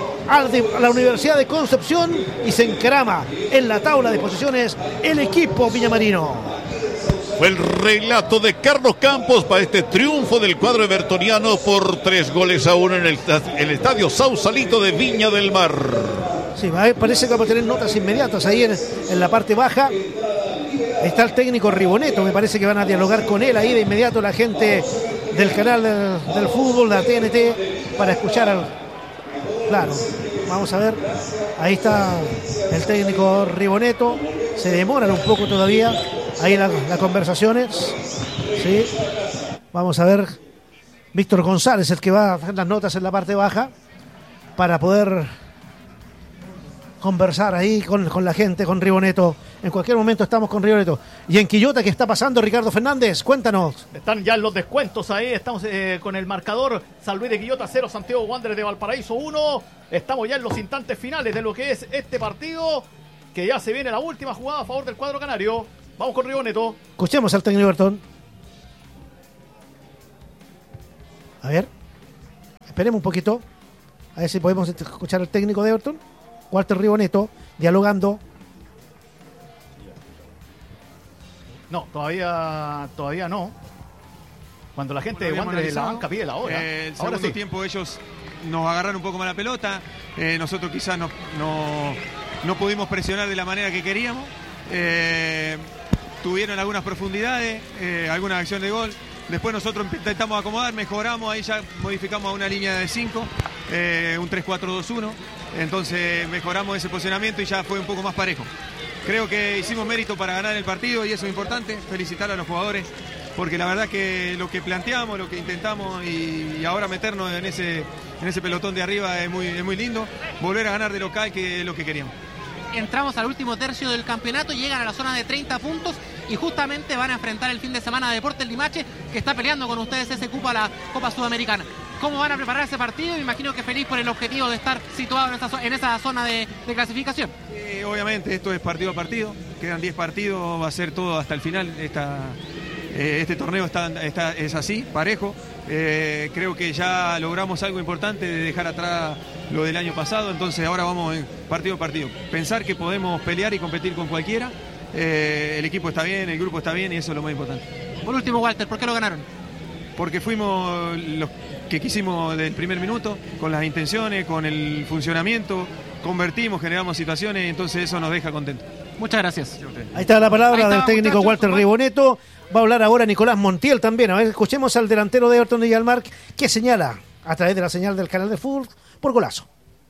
a la Universidad de Concepción. Y se encarama en la tabla de posiciones el equipo villamarino. Fue el relato de Carlos Campos para este triunfo del cuadro evertoniano por tres goles a uno en el, el estadio Sausalito de Viña del Mar. Sí, parece que vamos a tener notas inmediatas ahí en, en la parte baja. Está el técnico Riboneto, me parece que van a dialogar con él ahí de inmediato la gente del canal del, del fútbol, de la T N T, para escuchar al... Claro, vamos a ver, ahí está el técnico Riboneto, se demoran un poco todavía ahí las la conversaciones, ¿sí? Vamos a ver Víctor González, el que va a hacer las notas en la parte baja para poder conversar ahí con, con la gente, con Riboneto. En cualquier momento estamos con Riboneto. Y en Quillota, ¿qué está pasando, Ricardo Fernández? Cuéntanos. Están ya los descuentos ahí, estamos eh, con el marcador San Luis de Quillota cero, Santiago Wanderers de Valparaíso uno. Estamos ya en los instantes finales de lo que es este partido, que ya se viene la última jugada a favor del cuadro canario. Vamos con Riboneto. Escuchemos al técnico Everton. A ver, esperemos un poquito, a ver si podemos escuchar al técnico de Everton, Walter Riboneto, dialogando. No, todavía todavía no. Cuando la gente bueno, de Wanderers de la banca pide la hora. Eh, el Ahora segundo sí. tiempo ellos nos agarraron un poco más la pelota, eh, nosotros quizás no, no, no pudimos presionar de la manera que queríamos, eh, tuvieron algunas profundidades, eh, alguna acción de gol. Después nosotros intentamos acomodar, mejoramos, ahí ya modificamos a una línea de cinco, eh, un tres cuatro dos uno, entonces mejoramos ese posicionamiento y ya fue un poco más parejo. Creo que hicimos mérito para ganar el partido y eso es importante, felicitar a los jugadores, porque la verdad que lo que planteamos, lo que intentamos y, y ahora meternos en ese, en ese pelotón de arriba es muy, es muy lindo, volver a ganar de local, que es lo que queríamos. Entramos al último tercio del campeonato, llegan a la zona de treinta puntos y justamente van a enfrentar el fin de semana a Deportes Limache, que está peleando con ustedes ese cupo a la Copa Sudamericana. ¿Cómo van a preparar ese partido? Me imagino que feliz por el objetivo de estar situado en esa, en esa zona de, de clasificación. Eh, obviamente esto es partido a partido, quedan diez partidos, va a ser todo hasta el final. Esta, eh, este torneo está, está, es así, parejo. Eh, creo que ya logramos algo importante de dejar atrás lo del año pasado, entonces ahora vamos en partido a partido. Pensar que podemos pelear y competir con cualquiera, eh, el equipo está bien, el grupo está bien y eso es lo más importante. Por último, Walter, ¿por qué lo ganaron? Porque fuimos los que quisimos del primer minuto, con las intenciones, con el funcionamiento, convertimos, generamos situaciones, entonces eso nos deja contentos. Muchas gracias. Ahí está la palabra está, del técnico muchachos, Walter Riboneto. Va a hablar ahora Nicolás Montiel también. A ver, escuchemos al delantero de Everton de Villamar, que señala a través de la señal del canal de fútbol por golazo.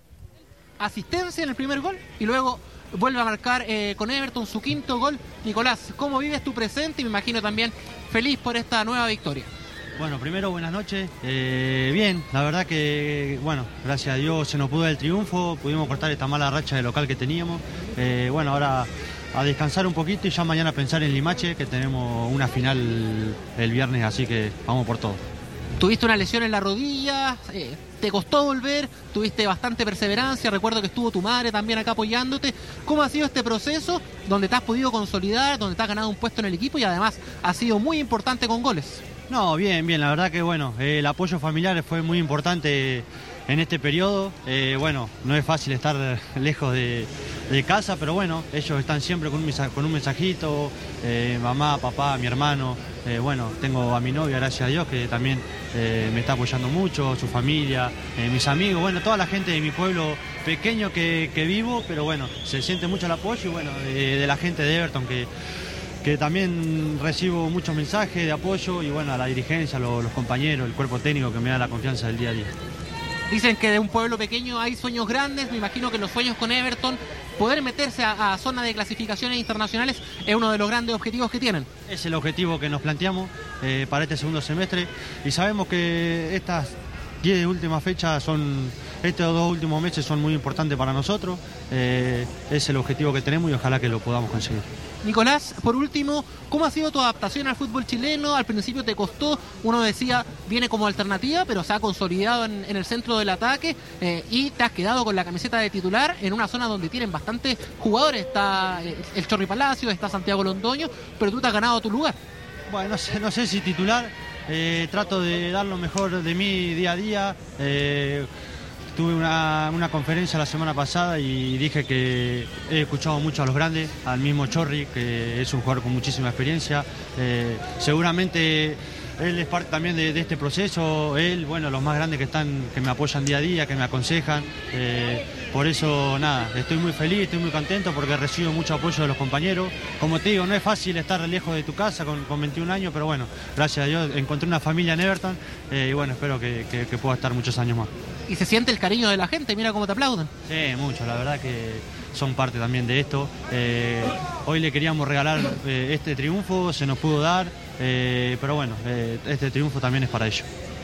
Asistencia en el primer gol y luego vuelve a marcar eh, con Everton su quinto gol. Nicolás, ¿cómo vives tu presente? Y me imagino también feliz por esta nueva victoria. Bueno, primero buenas noches. Eh, bien, la verdad que, bueno, gracias a Dios se nos pudo dar el triunfo, pudimos cortar esta mala racha de local que teníamos. Eh, bueno, ahora a descansar un poquito y ya mañana pensar en Limache, que tenemos una final el viernes, así que vamos por todo. Tuviste una lesión en la rodilla, eh, te costó volver, tuviste bastante perseverancia, recuerdo que estuvo tu madre también acá apoyándote. ¿Cómo ha sido este proceso donde te has podido consolidar, donde te has ganado un puesto en el equipo y además has sido muy importante con goles? No, bien, bien, la verdad que bueno, eh, el apoyo familiar fue muy importante en este periodo. Eh, bueno, no es fácil estar lejos de, de casa, pero bueno, ellos están siempre con un, mensa- con un mensajito, eh, mamá, papá, mi hermano. Eh, bueno, tengo a mi novia, gracias a Dios, que también eh, me está apoyando mucho, su familia, eh, mis amigos, bueno, toda la gente de mi pueblo pequeño que, que vivo, pero bueno, se siente mucho el apoyo y bueno, de, de la gente de Everton, que, que también recibo muchos mensajes de apoyo y bueno, a la dirigencia, los, los compañeros, el cuerpo técnico que me da la confianza del día a día. Dicen que de un pueblo pequeño hay sueños grandes, me imagino que los sueños con Everton, poder meterse a, a zona de clasificaciones internacionales es uno de los grandes objetivos que tienen. Es el objetivo que nos planteamos eh, para este segundo semestre y sabemos que estas diez últimas fechas son, estos dos últimos meses son muy importantes para nosotros, eh, es el objetivo que tenemos y ojalá que lo podamos conseguir. Nicolás, por último, ¿cómo ha sido tu adaptación al fútbol chileno? Al principio te costó, uno decía, viene como alternativa, pero se ha consolidado en, en el centro del ataque eh, y te has quedado con la camiseta de titular en una zona donde tienen bastantes jugadores. Está eh, el Chorri Palacio, está Santiago Londoño, pero tú te has ganado tu lugar. Bueno, no sé, no sé si titular, eh, trato de dar lo mejor de mí día a día. Eh, Tuve una, una conferencia la semana pasada y dije que he escuchado mucho a los grandes, al mismo Chorri, que es un jugador con muchísima experiencia. Eh, seguramente él es parte también de, de este proceso, él, bueno, los más grandes que están, que me apoyan día a día, que me aconsejan. Eh, por eso, nada, estoy muy feliz, estoy muy contento porque recibo mucho apoyo de los compañeros. Como te digo, no es fácil estar lejos de tu casa con, con veintiún años, pero bueno, gracias a Dios encontré una familia en Everton eh, y bueno, espero que, que, que pueda estar muchos años más. Y se siente el cariño de la gente, mira cómo te aplauden. Sí, mucho, la verdad que son parte también de esto. Eh, hoy le queríamos regalar eh, este triunfo, se nos pudo dar, eh, pero bueno, eh, este triunfo también es para ellos.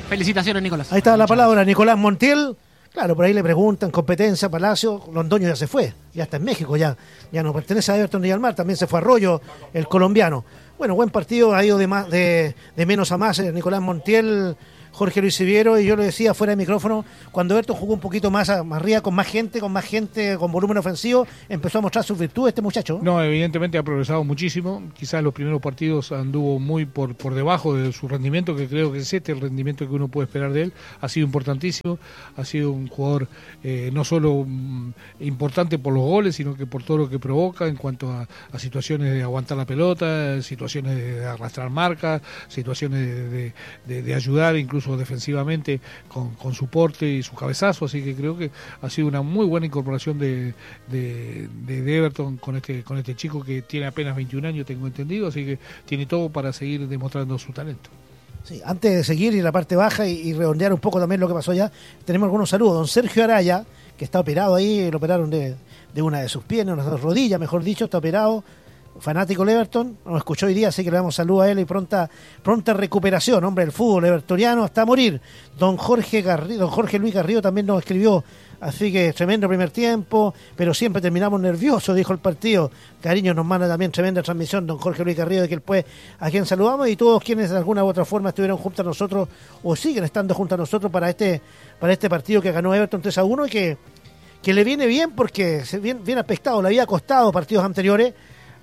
Felicitaciones, Nicolás. Ahí está la palabra, Nicolás Montiel. Claro, por ahí le preguntan, competencia, Palacio, Londoño ya se fue, ya está en México, ya ya no pertenece a Everton ni al Mar, también se fue a Arroyo, el colombiano. Bueno, buen partido, ha ido de, más, de, de menos a más, eh, Nicolás Montiel, Jorge Luis Siviero, y yo lo decía fuera de micrófono, cuando Everton jugó un poquito más, a, más arriba, con más gente, con más gente, con volumen ofensivo, empezó a mostrar sus virtudes este muchacho. No, evidentemente ha progresado muchísimo, quizás los primeros partidos anduvo muy por, por debajo de su rendimiento, que creo que es este el rendimiento que uno puede esperar de él, ha sido importantísimo, ha sido un jugador eh, no solo um, importante por los goles, sino que por todo lo que provoca en cuanto a, a situaciones de aguantar la pelota, situaciones de arrastrar marcas, situaciones de, de, de, de ayudar incluso defensivamente con, con su porte y su cabezazo, así que creo que ha sido una muy buena incorporación de, de, de, de Everton con este, con este chico que tiene apenas veintiún años, tengo entendido, así que tiene todo para seguir demostrando su talento. Sí, antes de seguir y la parte baja y, y redondear un poco también lo que pasó allá, tenemos algunos saludos. Don Sergio Araya, que está operado ahí, lo operaron de, de una de sus piernas, una de sus rodillas, mejor dicho, está operado. Fanático del Everton, nos escuchó hoy día, así que le damos saludo a él y pronta pronta recuperación, hombre del fútbol evertoniano hasta morir. Don Jorge Garrido, don Jorge Luis Garrido también nos escribió, así que tremendo primer tiempo, pero siempre terminamos nerviosos, dijo el partido. Cariño nos manda también tremenda transmisión don Jorge Luis Garrido, de que él puede, a quien saludamos, y todos quienes de alguna u otra forma estuvieron junto a nosotros o siguen estando junto a nosotros para este para este partido que ganó Everton tres a uno y que, que le viene bien porque se bien, bien apestado, le había costado partidos anteriores,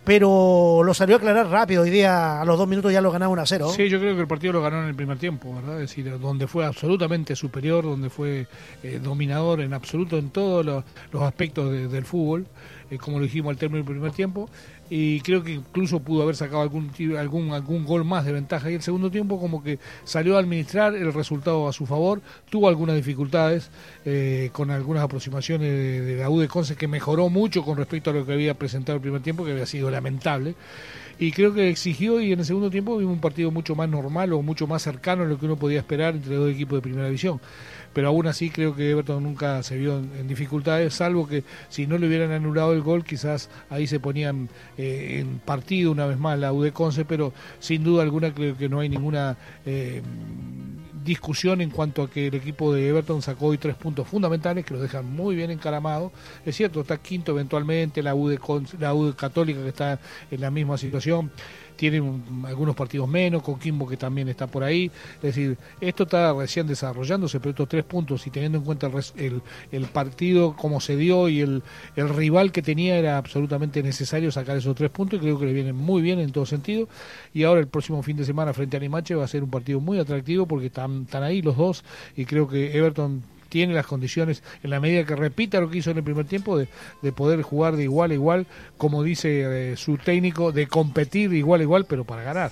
pero lo salió a aclarar rápido. Hoy día a los dos minutos ya lo ganaba uno a cero. Sí, yo creo que el partido lo ganó en el primer tiempo, ¿verdad? Es decir, donde fue absolutamente superior, donde fue eh, dominador en absoluto en todos los, los aspectos de, del fútbol, eh, como lo dijimos al término del primer tiempo, y creo que incluso pudo haber sacado algún algún algún gol más de ventaja, y el segundo tiempo como que salió a administrar el resultado a su favor, tuvo algunas dificultades eh, con algunas aproximaciones de, de la U de Conce, que mejoró mucho con respecto a lo que había presentado el primer tiempo, que había sido lamentable, y creo que exigió, y en el segundo tiempo vimos un partido mucho más normal o mucho más cercano a lo que uno podía esperar entre dos equipos de primera división. Pero aún así creo que Everton nunca se vio en, en dificultades, salvo que si no le hubieran anulado el gol, quizás ahí se ponían eh, en partido una vez más la U de Conce, pero sin duda alguna creo que no hay ninguna eh, discusión en cuanto a que el equipo de Everton sacó hoy tres puntos fundamentales que los dejan muy bien encaramados. Es cierto, está quinto eventualmente, la U de Conce, la U de Católica, que está en la misma situación, tienen un, algunos partidos menos, Coquimbo que también está por ahí, es decir, esto está recién desarrollándose, pero estos tres puntos, y teniendo en cuenta el, el, el partido como se dio y el, el rival que tenía, era absolutamente necesario sacar esos tres puntos, y creo que le vienen muy bien en todo sentido. Y ahora el próximo fin de semana frente a Limache va a ser un partido muy atractivo, porque están, están ahí los dos, y creo que Everton tiene las condiciones, en la medida que repita lo que hizo en el primer tiempo, de, de poder jugar de igual a igual, como dice eh, su técnico, de competir de igual a igual, pero para ganar.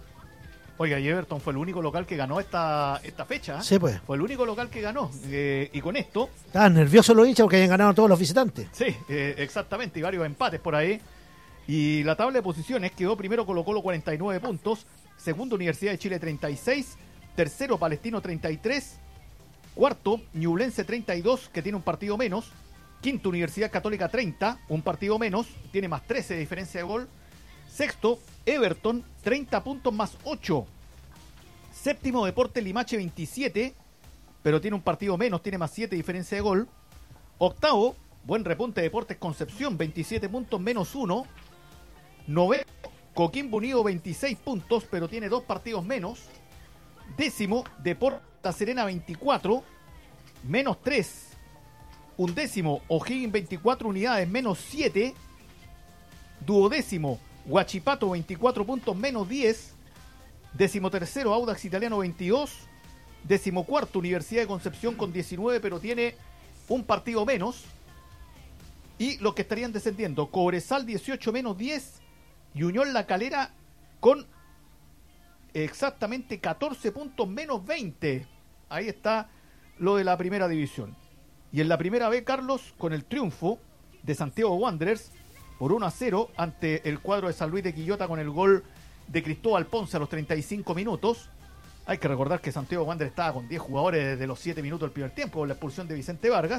Oiga, y Everton fue el único local que ganó esta esta fecha. ¿eh? Sí, pues. Fue el único local que ganó. Eh, y con esto... Estaban nerviosos los hinchas porque habían ganado todos los visitantes. Sí, eh, exactamente, y varios empates por ahí. Y la tabla de posiciones quedó primero Colo Colo cuarenta y nueve puntos, segundo Universidad de Chile treinta y seis, tercero Palestino treinta y tres, cuarto, Ñublense treinta y dos, que tiene un partido menos. Quinto, Universidad Católica treinta, un partido menos, tiene más trece de diferencia de gol. Sexto, Everton, treinta puntos más ocho. Séptimo, Deportes Limache veintisiete, pero tiene un partido menos, tiene más siete de diferencia de gol. Octavo, buen repunte, Deportes Concepción, veintisiete puntos menos uno. Noveno, Coquimbo Unido veintiséis puntos, pero tiene dos partidos menos. Décimo, Deportes La Serena veinticuatro, menos tres. Undécimo, O'Higgins veinticuatro unidades, menos siete. Duodécimo, Huachipato veinticuatro puntos, menos diez. Décimo tercero, Audax Italiano veintidós. Décimo cuarto, Universidad de Concepción con diecinueve, pero tiene un partido menos. Y los que estarían descendiendo, Cobresal dieciocho menos diez y Unión La Calera con exactamente catorce puntos menos veinte. Ahí está lo de la primera división. Y en la primera B, Carlos, con el triunfo de Santiago Wanderers por uno a cero ante el cuadro de San Luis de Quillota, con el gol de Cristóbal Ponce a los treinta y cinco minutos. Hay que recordar que Santiago Wanderers estaba con diez jugadores desde los siete minutos del primer tiempo, con la expulsión de Vicente Vargas.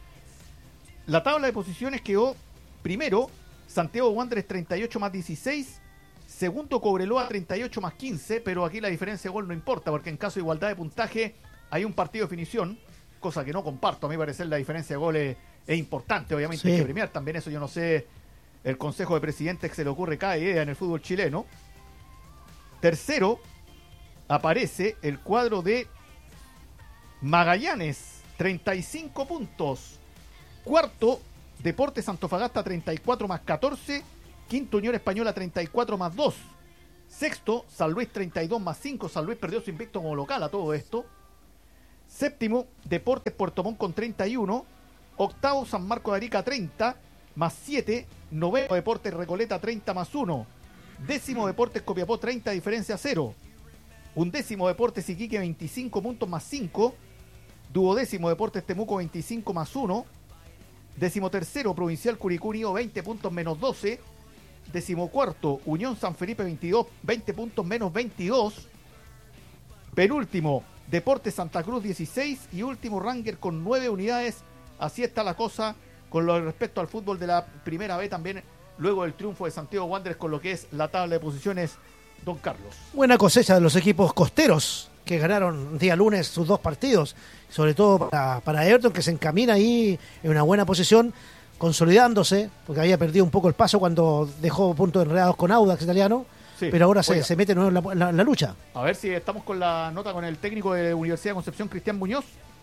La tabla de posiciones quedó primero Santiago Wanderers treinta y ocho más dieciséis, segundo Cobreloa treinta y ocho más quince, pero aquí la diferencia de gol no importa, porque en caso de igualdad de puntaje hay un partido de definición, cosa que no comparto. A mí me parece la diferencia de goles es importante, obviamente Sí. hay que premiar también eso. Yo no sé el consejo de presidentes que se le ocurre cada idea en el fútbol chileno. Tercero aparece el cuadro de Magallanes, treinta y cinco puntos. Cuarto, Deportes Antofagasta, treinta y cuatro más catorce. Quinto, Unión Española, treinta y cuatro más dos. Sexto, San Luis, treinta y dos más cinco. San Luis perdió su invicto como local a todo esto. Séptimo, Deportes Puerto Montt con treinta y uno. Octavo, San Marcos de Arica, treinta más siete. Noveno, Deportes Recoleta, treinta más uno. Décimo, Deportes Copiapó, treinta, diferencia cero. Undécimo, Deportes Iquique, veinticinco puntos más cinco. Duodécimo, Deportes Temuco, veinticinco más uno. Décimo tercero, Provincial Curicó Unido, veinte puntos menos doce. Décimo cuarto, Unión San Felipe, veintidós, veinte puntos menos veintidós. Penúltimo, Deportes Santa Cruz, dieciséis. Y último, Ranger con nueve unidades. Así está la cosa con lo respecto al fútbol de la primera B también, luego del triunfo de Santiago Wanderers con lo que es la tabla de posiciones, don Carlos. Buena cosecha de los equipos costeros que ganaron día lunes sus dos partidos, sobre todo para, para Everton, que se encamina ahí en una buena posición, consolidándose, porque había perdido un poco el paso cuando dejó puntos enredados con Audax italiano, Sí. pero ahora se, Oiga, se mete de nuevo en la, en la- en la lucha. a ver si estamos con la nota con el técnico de Universidad de Concepción, Cristian Muñoz,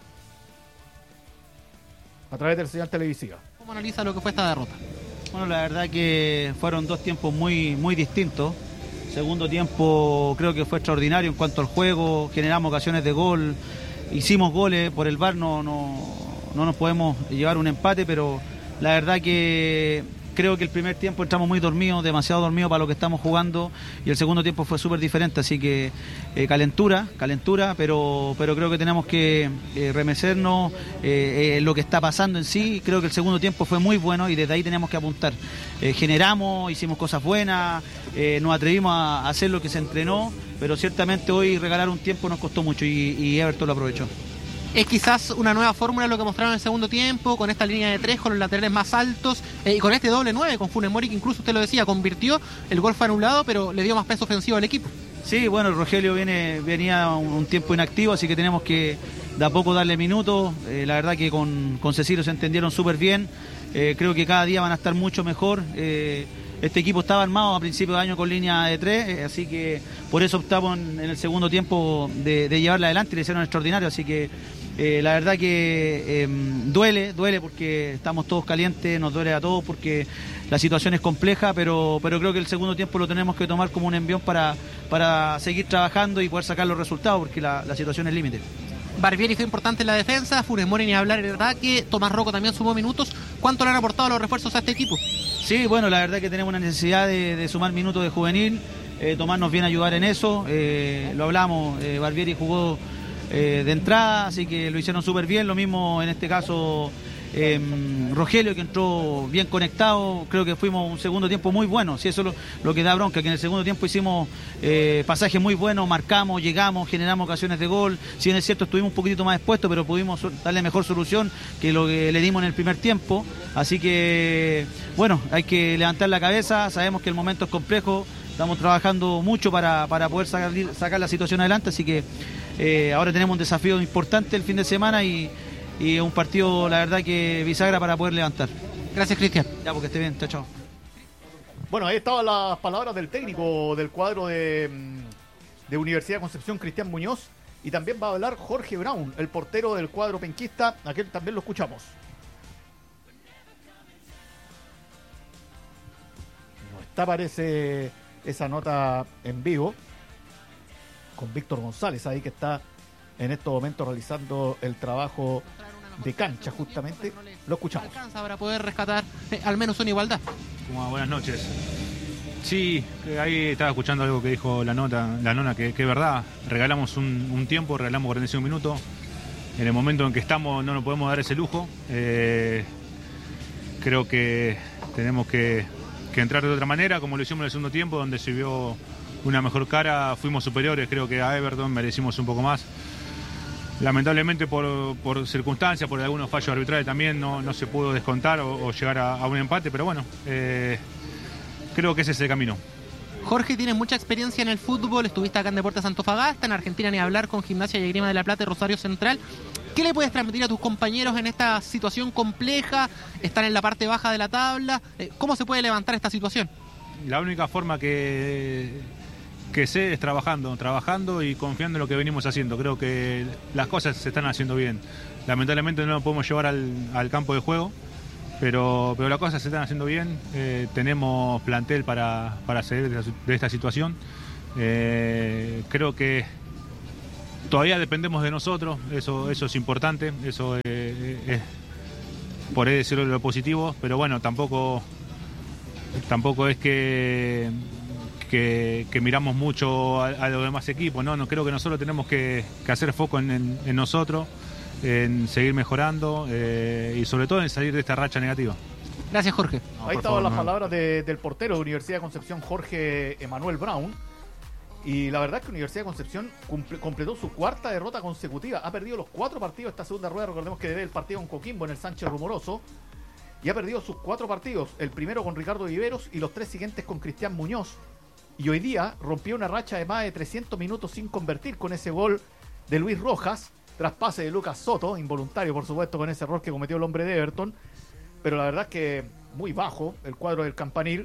a través de la señal televisiva. ¿Cómo analiza lo que fue esta derrota? Bueno, la verdad que fueron dos tiempos muy, muy distintos. Segundo tiempo creo que fue extraordinario en cuanto al juego, generamos ocasiones de gol, hicimos goles, por el V A R no, no, no nos podemos llevar un empate, pero la verdad que creo que el primer tiempo entramos muy dormidos, demasiado dormidos para lo que estamos jugando, y el segundo tiempo fue súper diferente, así que eh, calentura, calentura, pero, pero creo que tenemos que eh, remecernos eh, eh, lo que está pasando en sí. Creo que el segundo tiempo fue muy bueno y desde ahí tenemos que apuntar. Eh, generamos, hicimos cosas buenas, eh, nos atrevimos a hacer lo que se entrenó, pero ciertamente hoy regalar un tiempo nos costó mucho y, y Everton lo aprovechó. Es quizás una nueva fórmula lo que mostraron en el segundo tiempo, con esta línea de tres, con los laterales más altos, eh, y con este doble nueve, con Funes Mori, que incluso usted lo decía, convirtió, el gol fue anulado, pero le dio más peso ofensivo al equipo. Sí, bueno, el Rogelio viene, venía un, un tiempo inactivo, así que tenemos que de a poco darle minutos. Eh, la verdad que con, con Cecilio se entendieron súper bien. Eh, creo que cada día van a estar mucho mejor. Eh, este equipo estaba armado a principio de año con línea de tres, eh, así que por eso optamos en, en el segundo tiempo de, de llevarla adelante y le hicieron extraordinario, así que Eh, la verdad que eh, duele, duele porque estamos todos calientes, nos duele a todos porque la situación es compleja, pero, pero creo que el segundo tiempo lo tenemos que tomar como un envión para, para seguir trabajando y poder sacar los resultados, porque la, la situación es límite. Barbieri fue importante en la defensa, Funes Mori ni hablar en el ataque, Tomás Rocco también sumó minutos. ¿Cuánto le han aportado los refuerzos a este equipo? Sí, bueno, la verdad que tenemos una necesidad de, de sumar minutos de juvenil. eh, Tomás nos viene a ayudar en eso, eh, lo hablamos, eh, Barbieri jugó Eh, de entrada, así que lo hicieron súper bien. Lo mismo en este caso eh, Rogelio, que entró bien conectado. Creo que fuimos un segundo tiempo muy bueno, si eso es lo, lo que da bronca, que en el segundo tiempo hicimos eh, pasajes muy buenos, marcamos, llegamos, generamos ocasiones de gol. Si bien es cierto, estuvimos un poquitito más expuestos, pero pudimos darle mejor solución que lo que le dimos en el primer tiempo. Así que bueno, hay que levantar la cabeza, sabemos que el momento es complejo, estamos trabajando mucho para, para poder sacar, sacar la situación adelante, así que Eh, ahora tenemos un desafío importante el fin de semana y, y un partido, la verdad, que bisagra para poder levantar. Gracias, Cristian. Ya, porque esté bien, chao, chao. Bueno, ahí estaban las palabras del técnico del cuadro de, de Universidad de Concepción, Cristian Muñoz, y también va a hablar Jorge Brown, el portero del cuadro penquista, aquel también lo escuchamos. No está, parece, esa nota en vivo, con Víctor González ahí, que está en estos momentos realizando el trabajo de cancha justamente. Lo escuchamos. Alcanza para poder rescatar eh, al menos una igualdad. Como, buenas noches. Sí, ahí estaba escuchando algo que dijo la nota, la nona, que, que es verdad. Regalamos un, un tiempo, regalamos cuarenta y cinco minutos. En el momento en que estamos no nos podemos dar ese lujo. Eh, creo que tenemos que, que entrar de otra manera, como lo hicimos en el segundo tiempo, donde se vio una mejor cara, fuimos superiores, creo que a Everton merecimos un poco más. Lamentablemente por, por circunstancias, por algunos fallos arbitrales también no, no se pudo descontar o, o llegar a, a un empate, pero bueno, eh, creo que ese es el camino. Jorge, tienes mucha experiencia en el fútbol, estuviste acá en Deportes Antofagasta, en Argentina ni hablar con Gimnasia y Esgrima de la Plata y Rosario Central. ¿Qué le puedes transmitir a tus compañeros en esta situación compleja? Están en la parte baja de la tabla. ¿Cómo se puede levantar esta situación? La única forma que, que sé es trabajando, trabajando y confiando en lo que venimos haciendo. Creo que las cosas se están haciendo bien. Lamentablemente no lo podemos llevar al, al campo de juego, pero, pero las cosas se están haciendo bien. Eh, tenemos plantel para, para salir de, de esta situación. Eh, creo que todavía dependemos de nosotros, eso, eso es importante, eso eh, es, por ahí decirlo lo positivo, pero bueno, tampoco, tampoco es que, que, que miramos mucho a, a los demás equipos, ¿no? No creo que nosotros tenemos que, que hacer foco en, en, en nosotros, en seguir mejorando eh, y sobre todo en salir de esta racha negativa. Gracias, Jorge. No, Ahí estaban las no. palabras de, del portero de Universidad de Concepción, Jorge Emanuel Brown. Y la verdad es que Universidad de Concepción cumple, completó su cuarta derrota consecutiva. Ha perdido los cuatro partidos esta segunda rueda. Recordemos que debe el partido con Coquimbo en el Sánchez Rumoroso. Y ha perdido sus cuatro partidos. El primero con Ricardo Viveros y los tres siguientes con Cristian Muñoz. Y hoy día rompió una racha de más de trescientos minutos sin convertir con ese gol de Luis Rojas. Tras pase de Lucas Soto, involuntario por supuesto con ese error que cometió el hombre de Everton. Pero la verdad es que muy bajo el cuadro del Campanil.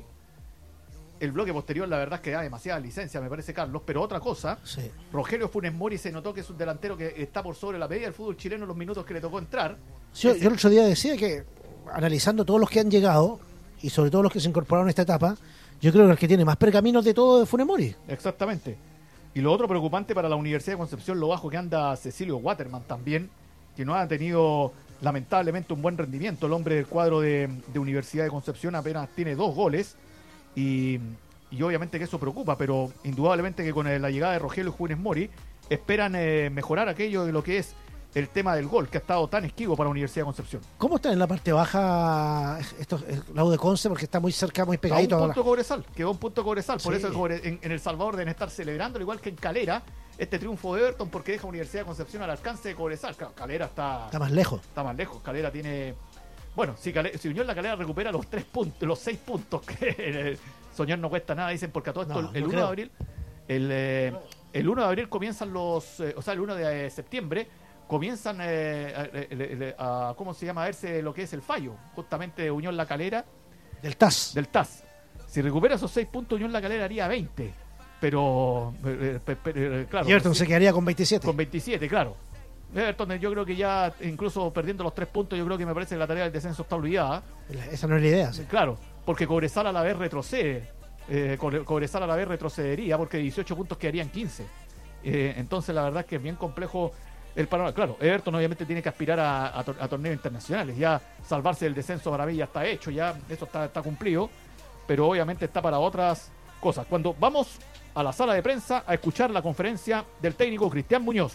El bloque posterior, la verdad es que da demasiada licencia, me parece, Carlos. Pero otra cosa, sí. Rogelio Funes Mori se notó que es un delantero que está por sobre la medida del fútbol chileno en los minutos que le tocó entrar. Sí, yo el otro día decía que, analizando todos los que han llegado, y sobre todo los que se incorporaron a esta etapa, yo creo que el que tiene más pergaminos de todo es Funes Mori. Exactamente. Y lo otro preocupante para la Universidad de Concepción, lo bajo que anda Cecilio Waterman también, que no ha tenido lamentablemente un buen rendimiento. El hombre del cuadro de, de Universidad de Concepción apenas tiene dos goles. Y, y obviamente que eso preocupa, pero indudablemente que con la llegada de Rogelio Funes Mori esperan eh, mejorar aquello de lo que es el tema del gol, que ha estado tan esquivo para la Universidad de Concepción. ¿Cómo está en la parte baja esto, la U de Conce? Porque está muy cerca, muy pegadito. Quedó un punto Cobresal, quedó un punto Cobresal, por sí. eso en, en El Salvador deben estar celebrando, igual que en Calera, este triunfo de Everton, porque deja a Universidad de Concepción al alcance de Cobresal. Claro, Calera está... Está más lejos. Está más lejos, Calera tiene... Bueno, si, Calera, si Unión La Calera recupera los tres puntos, los seis puntos que soñar no cuesta nada, dicen, porque a todo esto no, el, el no uno creo. de abril, el, eh, el uno de abril comienzan los, eh, o sea, el uno de septiembre comienzan eh, a, a, a, ¿cómo se llama? A verse lo que es el fallo, justamente de Unión La Calera. Del T A S. Del T A S. Si recupera esos seis puntos, Unión La Calera haría veinte, pero, eh, eh, eh, claro. Y Everton se quedaría con veintisiete. Con veintisiete, claro. Everton, yo creo que ya, incluso perdiendo los tres puntos, yo creo que me parece que la tarea del descenso está olvidada. Esa no es la idea. Sí. Claro, porque Cobresal a la vez retrocede. Eh, Cobresal a la vez retrocedería porque dieciocho puntos quedarían quince. Eh, entonces, la verdad es que es bien complejo el panorama. Claro, Everton obviamente tiene que aspirar a, a, a torneos internacionales. Ya salvarse del descenso para mí ya está hecho, ya eso está, está cumplido. Pero obviamente está para otras cosas. Cuando vamos a la sala de prensa a escuchar la conferencia del técnico Cristian Muñoz.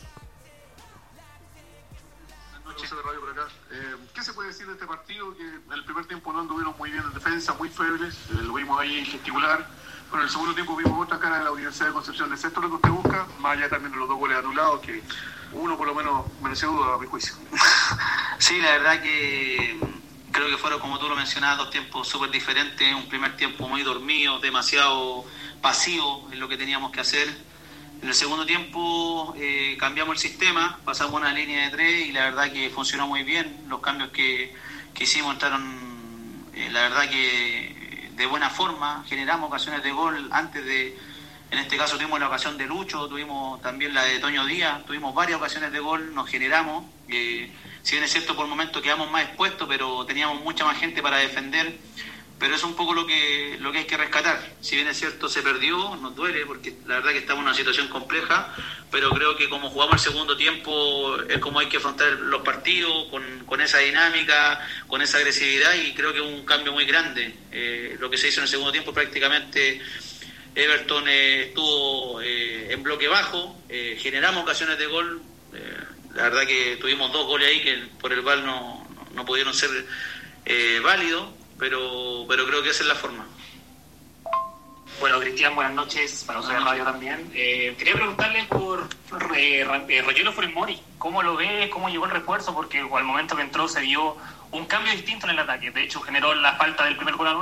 De radio por acá. Eh, ¿Qué se puede decir de este partido? Que en el primer tiempo no anduvieron muy bien en defensa, muy febles, eh, lo vimos ahí gesticular, pero en el segundo tiempo vimos otra cara de la Universidad de Concepción. ¿Es esto lo que usted busca? Más allá también de los dos goles anulados, que uno por lo menos mereció duda a mi juicio. Sí, la verdad que creo que fueron, como tú lo mencionabas, dos tiempos súper diferentes. Un primer tiempo muy dormido, demasiado pasivo en lo que teníamos que hacer. En el segundo tiempo eh, cambiamos el sistema, pasamos a una línea de tres y la verdad que funcionó muy bien. Los cambios que, que hicimos entraron, eh, la verdad que de buena forma, generamos ocasiones de gol antes de, en este caso tuvimos la ocasión de Lucho, tuvimos también la de Toño Díaz, tuvimos varias ocasiones de gol, nos generamos. Eh, si bien es cierto, por momentos quedamos más expuestos, pero teníamos mucha más gente para defender. Pero es un poco lo que lo que hay que rescatar. Si bien es cierto, se perdió, nos duele, porque la verdad que estamos en una situación compleja, pero creo que como jugamos el segundo tiempo, es como hay que afrontar los partidos, con, con esa dinámica, con esa agresividad, y creo que es un cambio muy grande. Eh, lo que se hizo en el segundo tiempo, prácticamente Everton eh, estuvo eh, en bloque bajo, eh, generamos ocasiones de gol, eh, la verdad que tuvimos dos goles ahí que por el V A R no, no, no pudieron ser eh, válidos. Pero, pero creo que esa es la forma. Bueno, Cristian, buenas noches, para usted de radio también. Eh, quería preguntarle por eh, Rogelio Funes Mori, ¿cómo lo ves? ¿Cómo llegó el refuerzo? Porque al momento que entró se vio un cambio distinto en el ataque. De hecho, generó la falta del primer gol anulado.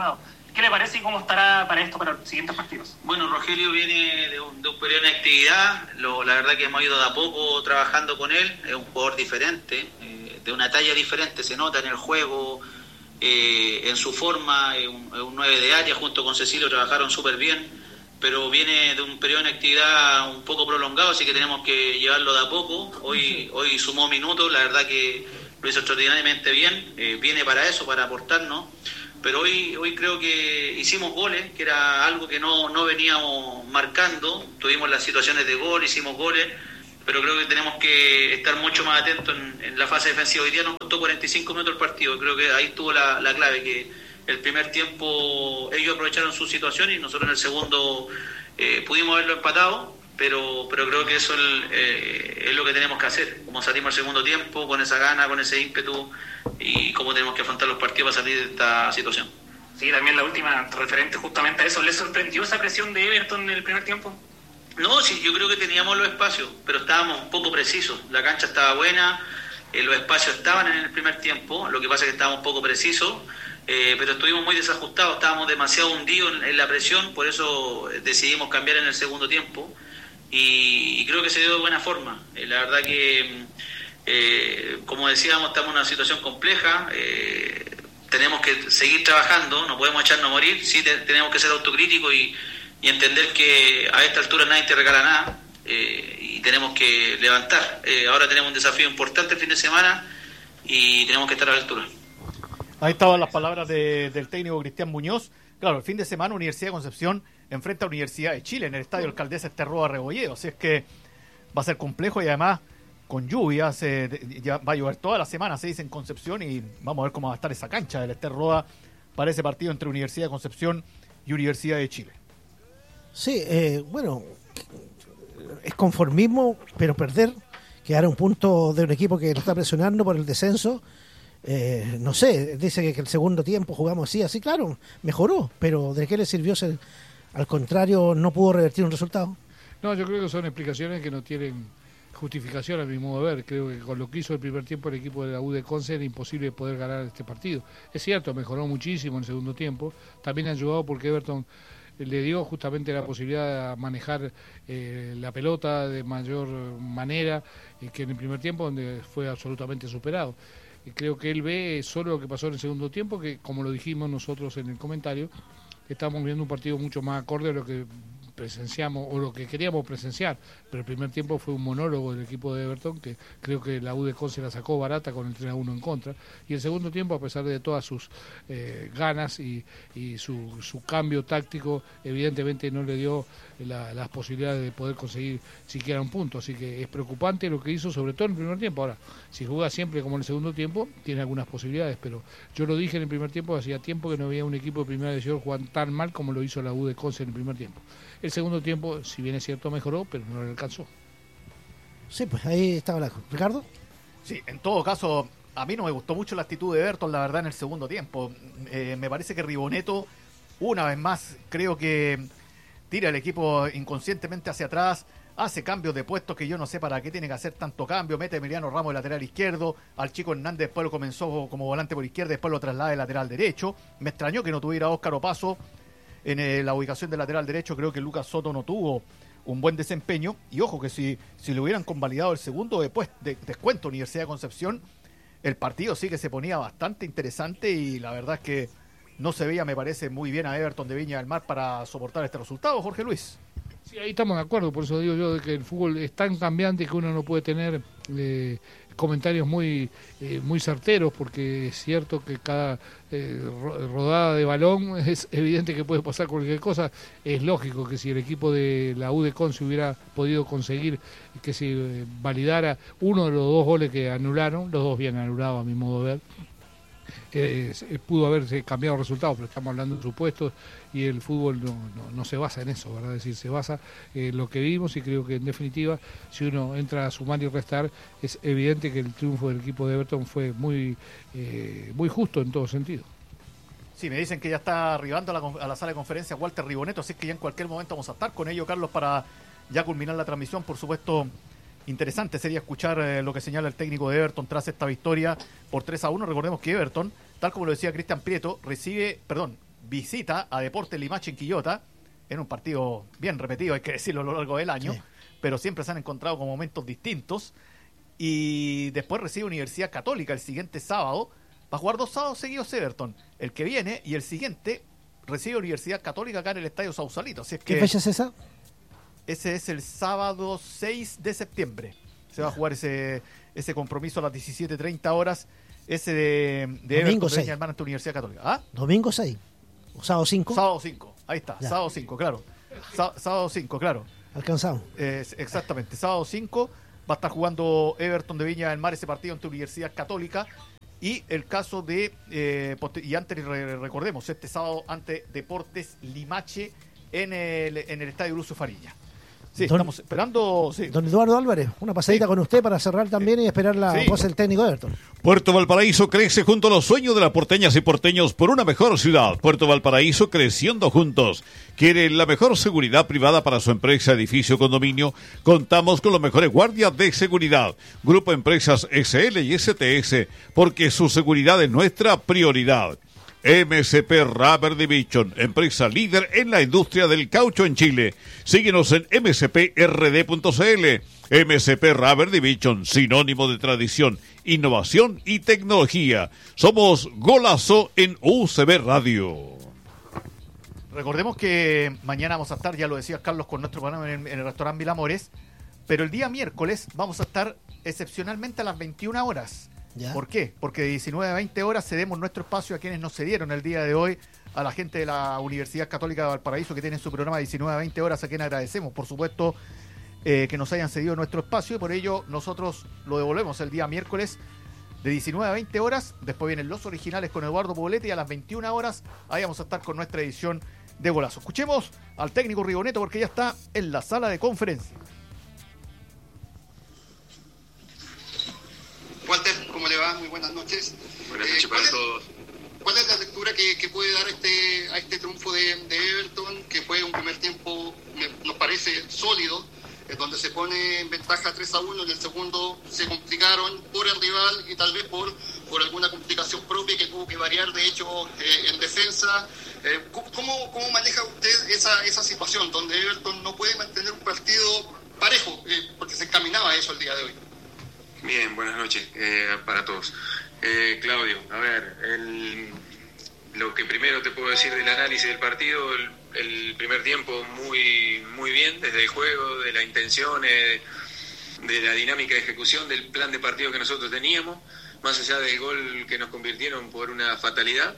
¿Qué le parece y cómo estará para esto, para los siguientes partidos? Bueno, Rogelio viene de un, de un periodo de actividad, lo, la verdad que hemos ido de a poco trabajando con él, es un jugador diferente, eh, de una talla diferente, se nota en el juego, eh, en su forma, es un, un nueve de área, junto con Cecilio trabajaron súper bien, pero viene de un periodo de actividad un poco prolongado, así que tenemos que llevarlo de a poco. Hoy, hoy sumó minutos, la verdad que lo hizo extraordinariamente bien, eh, viene para eso, para aportarnos. Pero hoy hoy creo que hicimos goles, que era algo que no, no veníamos marcando. Tuvimos las situaciones de gol, hicimos goles, pero creo que tenemos que estar mucho más atentos en, en la fase defensiva. Hoy día nos costó cuarenta y cinco minutos el partido, creo que ahí estuvo la, la clave, que el primer tiempo ellos aprovecharon su situación y nosotros en el segundo eh, pudimos haberlo empatado, pero pero creo que eso el, eh, es lo que tenemos que hacer, como salimos al segundo tiempo, con esa gana, con ese ímpetu, y cómo tenemos que afrontar los partidos para salir de esta situación. Sí, también la última, referente justamente a eso, ¿le sorprendió esa presión de Everton en el primer tiempo? No, sí, yo creo que teníamos los espacios, pero estábamos un poco precisos, la cancha estaba buena, eh, los espacios estaban en el primer tiempo, lo que pasa es que estábamos un poco precisos, eh, pero estuvimos muy desajustados, estábamos demasiado hundidos en, en la presión, por eso decidimos cambiar en el segundo tiempo, y, y creo que se dio de buena forma. Eh, la verdad que, eh, como decíamos, estamos en una situación compleja, eh, tenemos que seguir trabajando, no podemos echarnos a morir, sí te, tenemos que ser autocríticos y, y entender que a esta altura nadie te regala nada, eh, y tenemos que levantar. Eh, ahora tenemos un desafío importante el fin de semana y tenemos que estar a la altura. Ahí estaban las palabras de, del técnico Cristian Muñoz. Claro, el fin de semana Universidad de Concepción enfrenta a Universidad de Chile en el Estadio Alcaldesa Esterroa Rebolledo, así es que va a ser complejo y además con lluvias, eh, ya va a llover toda la semana, se dice en Concepción, y vamos a ver cómo va a estar esa cancha del Esterroa para ese partido entre Universidad de Concepción y Universidad de Chile. Sí, eh, bueno, es conformismo, pero perder, quedar a un punto de un equipo que lo está presionando por el descenso. Eh, no sé, dice que, que el segundo tiempo jugamos así, así, claro, mejoró, pero ¿de qué le sirvió ser? Al contrario, no pudo revertir un resultado. No, yo creo que son explicaciones que no tienen justificación a mi modo de ver. Creo que con lo que hizo el primer tiempo el equipo de la U de Conce era imposible poder ganar este partido. Es cierto, mejoró muchísimo en el segundo tiempo, también ha ayudado porque Everton le dio justamente la posibilidad de manejar eh, la pelota de mayor manera eh, que en el primer tiempo, donde fue absolutamente superado. Y creo que él ve solo lo que pasó en el segundo tiempo, que como lo dijimos nosotros en el comentario, estamos viendo un partido mucho más acorde a lo que presenciamos o lo que queríamos presenciar, pero el primer tiempo fue un monólogo del equipo de Everton, que creo que la U de Conce la sacó barata con el tres a uno en contra, y el segundo tiempo, a pesar de todas sus eh, ganas y, y su, su cambio táctico, evidentemente no le dio la, las posibilidades de poder conseguir siquiera un punto, así que es preocupante lo que hizo, sobre todo en el primer tiempo. Ahora, si juega siempre como en el segundo tiempo, tiene algunas posibilidades, pero yo lo dije en el primer tiempo, hacía tiempo que no había un equipo de primera división jugar tan mal como lo hizo la U de Conce en el primer tiempo. El segundo tiempo, si bien es cierto, mejoró, pero no le alcanzó. Sí, pues ahí estaba la... ¿Ricardo? Sí, en todo caso, a mí no me gustó mucho la actitud de Everton, la verdad, en el segundo tiempo. Eh, me parece que Riboneto, una vez más, creo que tira el equipo inconscientemente hacia atrás, hace cambios de puestos que yo no sé para qué tiene que hacer tanto cambio, mete a Emiliano Ramos de lateral izquierdo, al chico Hernández después lo comenzó como volante por izquierda, después lo traslada de lateral derecho. Me extrañó que no tuviera a Óscar Opaso en eh, la ubicación del lateral derecho. Creo que Lucas Soto no tuvo un buen desempeño, y ojo que si, si le hubieran convalidado el segundo después de descuento Universidad de Concepción, el partido sí que se ponía bastante interesante, y la verdad es que no se veía, me parece, muy bien a Everton de Viña del Mar para soportar este resultado, Jorge Luis. Sí, ahí estamos de acuerdo, por eso digo yo de que el fútbol es tan cambiante que uno no puede tener eh, comentarios muy eh, muy certeros, porque es cierto que cada eh, rodada de balón es evidente que puede pasar cualquier cosa. Es lógico que si el equipo de la U de Conce hubiera podido conseguir que se eh, validara uno de los dos goles que anularon, los dos bien anulados a mi modo de ver, Eh, pudo haberse cambiado el resultado, pero estamos hablando de supuestos y el fútbol no, no, no se basa en eso, ¿verdad? Es decir, se basa en lo que vimos, y creo que en definitiva, si uno entra a sumar y restar, es evidente que el triunfo del equipo de Everton fue muy, eh, muy justo en todo sentido. Sí, me dicen que ya está arribando a la, a la sala de conferencia Walter Riboneto, así que ya en cualquier momento vamos a estar con ello, Carlos, para ya culminar la transmisión. Por supuesto, interesante sería escuchar eh, lo que señala el técnico de Everton tras esta victoria por tres a uno. Recordemos que Everton, tal como lo decía Cristian Prieto, recibe, perdón, visita a Deportes Limache en Quillota, en un partido bien repetido, hay que decirlo a lo largo del año, sí. pero siempre se han encontrado con momentos distintos. Y después recibe Universidad Católica el siguiente sábado. Va a jugar dos sábados seguidos Everton. El que viene y el siguiente recibe Universidad Católica acá en el Estadio Sausalito. Así es que ¿qué fecha es esa? Ese es el sábado seis de septiembre. Se va a jugar ese, ese compromiso a las diecisiete treinta horas. Ese de, de Domingo Everton, seis. de ante Universidad Católica. ¿Ah? Domingo seis. ¿O sábado cinco? Sábado cinco. Ahí está. Ya. Sábado cinco, claro. Sá, sábado cinco, claro. Alcanzado. Eh, exactamente. Sábado cinco. Va a estar jugando Everton de Viña del Mar ese partido ante Universidad Católica. Y el caso de, eh, y antes re, recordemos, este sábado ante Deportes Limache en el, en el Estadio Lucio Fariña. Sí, don, estamos esperando. Sí. Don Eduardo Álvarez, una pasadita sí. con usted para cerrar también y esperar la sí. voz del técnico de Everton. Puerto Valparaíso crece junto a los sueños de las porteñas y porteños por una mejor ciudad. Puerto Valparaíso creciendo juntos. Quiere la mejor seguridad privada para su empresa, edificio, condominio. Contamos con los mejores guardias de seguridad. Grupo Empresas S L y S T S, porque su seguridad es nuestra prioridad. M S P Rubber Division, empresa líder en la industria del caucho en Chile. Síguenos en m s p r d punto c l. M S P Rubber Division, sinónimo de tradición, innovación y tecnología. Somos Golazo en U C B Radio. Recordemos que mañana vamos a estar, ya lo decía Carlos, con nuestro programa en el, en el restaurante Vilamores, pero el día miércoles vamos a estar excepcionalmente a las veintiuna horas. ¿Ya? ¿Por qué? Porque de diecinueve a veinte horas cedemos nuestro espacio a quienes nos cedieron el día de hoy, a la gente de la Universidad Católica de Valparaíso que tienen su programa de diecinueve a veinte horas, a quienes agradecemos, por supuesto, eh, que nos hayan cedido nuestro espacio, y por ello nosotros lo devolvemos el día miércoles de diecinueve a veinte horas. Después vienen los originales con Eduardo Poblete y a las veintiuna horas ahí vamos a estar con nuestra edición de Golazo. Escuchemos al técnico Rigoneto porque ya está en la sala de conferencia. Walter, ¿cómo le va? Muy buenas noches. Buenas noches eh, para ¿cuál todos. Es, ¿Cuál es la lectura que, que puede dar este, a este triunfo de, de Everton, que fue un primer tiempo, me, nos parece, sólido, eh, donde se pone en ventaja tres a uno, en el segundo se complicaron por el rival y tal vez por, por alguna complicación propia que tuvo que variar, de hecho, eh, en defensa? Eh, ¿cómo, ¿Cómo maneja usted esa, esa situación, donde Everton no puede mantener un partido parejo, eh, porque se encaminaba a eso el día de hoy? Bien, buenas noches eh, para todos. Eh, Claudio, a ver, el, lo que primero te puedo decir del análisis del partido, el, el primer tiempo muy muy bien, desde el juego, de la intención, eh, de la dinámica de ejecución del plan de partido que nosotros teníamos, más allá del gol que nos convirtieron por una fatalidad.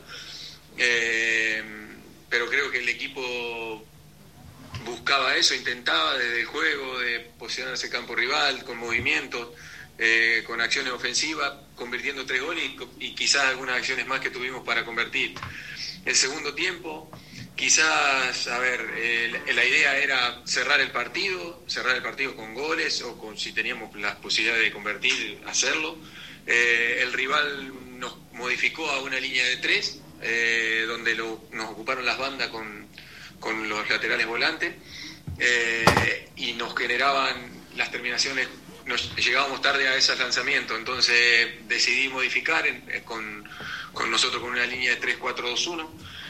Eh, pero creo que el equipo buscaba eso, intentaba desde el juego, de posicionarse campo rival, con movimientos. Eh, con acciones ofensivas, convirtiendo tres goles y, y quizás algunas acciones más que tuvimos para convertir. El segundo tiempo, quizás, a ver, eh, la idea era cerrar el partido, cerrar el partido con goles o con, si teníamos las posibilidades de convertir, hacerlo. Eh, el rival nos modificó a una línea de tres, eh, donde lo, nos ocuparon las bandas con, con los laterales volantes eh, y nos generaban las terminaciones. Nos llegábamos tarde a esos lanzamientos, entonces decidí modificar en, con, con nosotros con una línea de tres cuatro dos uno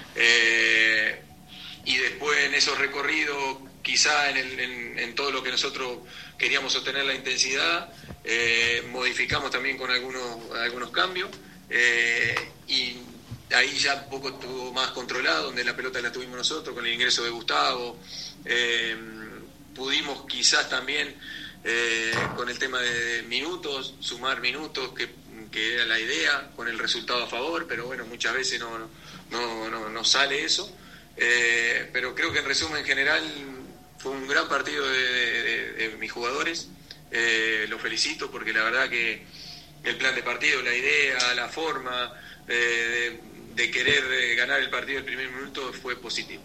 eh, y después en esos recorridos quizá en, el, en, en todo lo que nosotros queríamos obtener la intensidad eh, modificamos también con algunos, algunos cambios eh, y ahí ya un poco estuvo más controlado, donde la pelota la tuvimos nosotros con el ingreso de Gustavo. Eh, pudimos quizás también Eh, con el tema de minutos, sumar minutos, que, que era la idea, con el resultado a favor, pero bueno, muchas veces no, no, no, no sale eso. Eh, pero creo que en resumen en general fue un gran partido de, de, de, de mis jugadores. Eh, los felicito porque la verdad que el plan de partido, la idea, la forma eh, de, de querer ganar el partido el primer minuto fue positivo.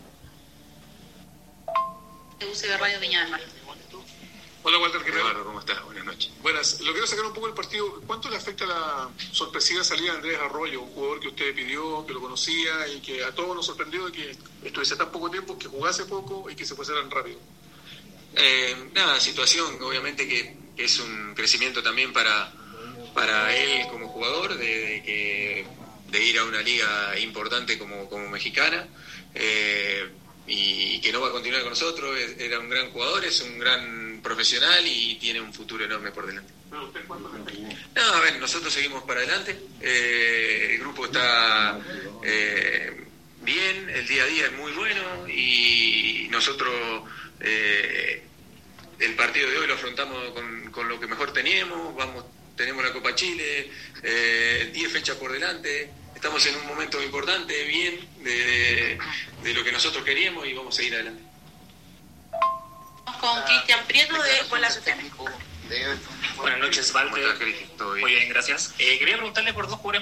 U C B Radio Viña del Mar. Hola Walter, ¿qué tal? Eduardo, ¿cómo estás? Buenas noches. Buenas, lo quiero sacar un poco del partido. ¿Cuánto le afecta la sorpresiva salida de Andrés Arroyo, un jugador que usted pidió, que lo conocía y que a todos nos sorprendió de que estuviese tan poco tiempo, que jugase poco y que se fuese tan rápido? Eh, nada, situación, obviamente que es un crecimiento también para, para él como jugador, de, de que de ir a una liga importante como, como mexicana, eh, y que no va a continuar con nosotros. Era un gran jugador, es un gran profesional y tiene un futuro enorme por delante. No, a ver, nosotros seguimos para adelante, eh, el grupo está eh, bien, el día a día es muy bueno y nosotros eh, el partido de hoy lo afrontamos con, con lo que mejor teníamos. Vamos, tenemos la Copa Chile, eh, diez fechas por delante, estamos en un momento importante, bien, de, de, de lo que nosotros queríamos y vamos a seguir adelante. Con Cristian Prieto de Golazo Técnico. Buenas noches, Walter. Muy bien, gracias. Eh, quería preguntarle por dos jugadores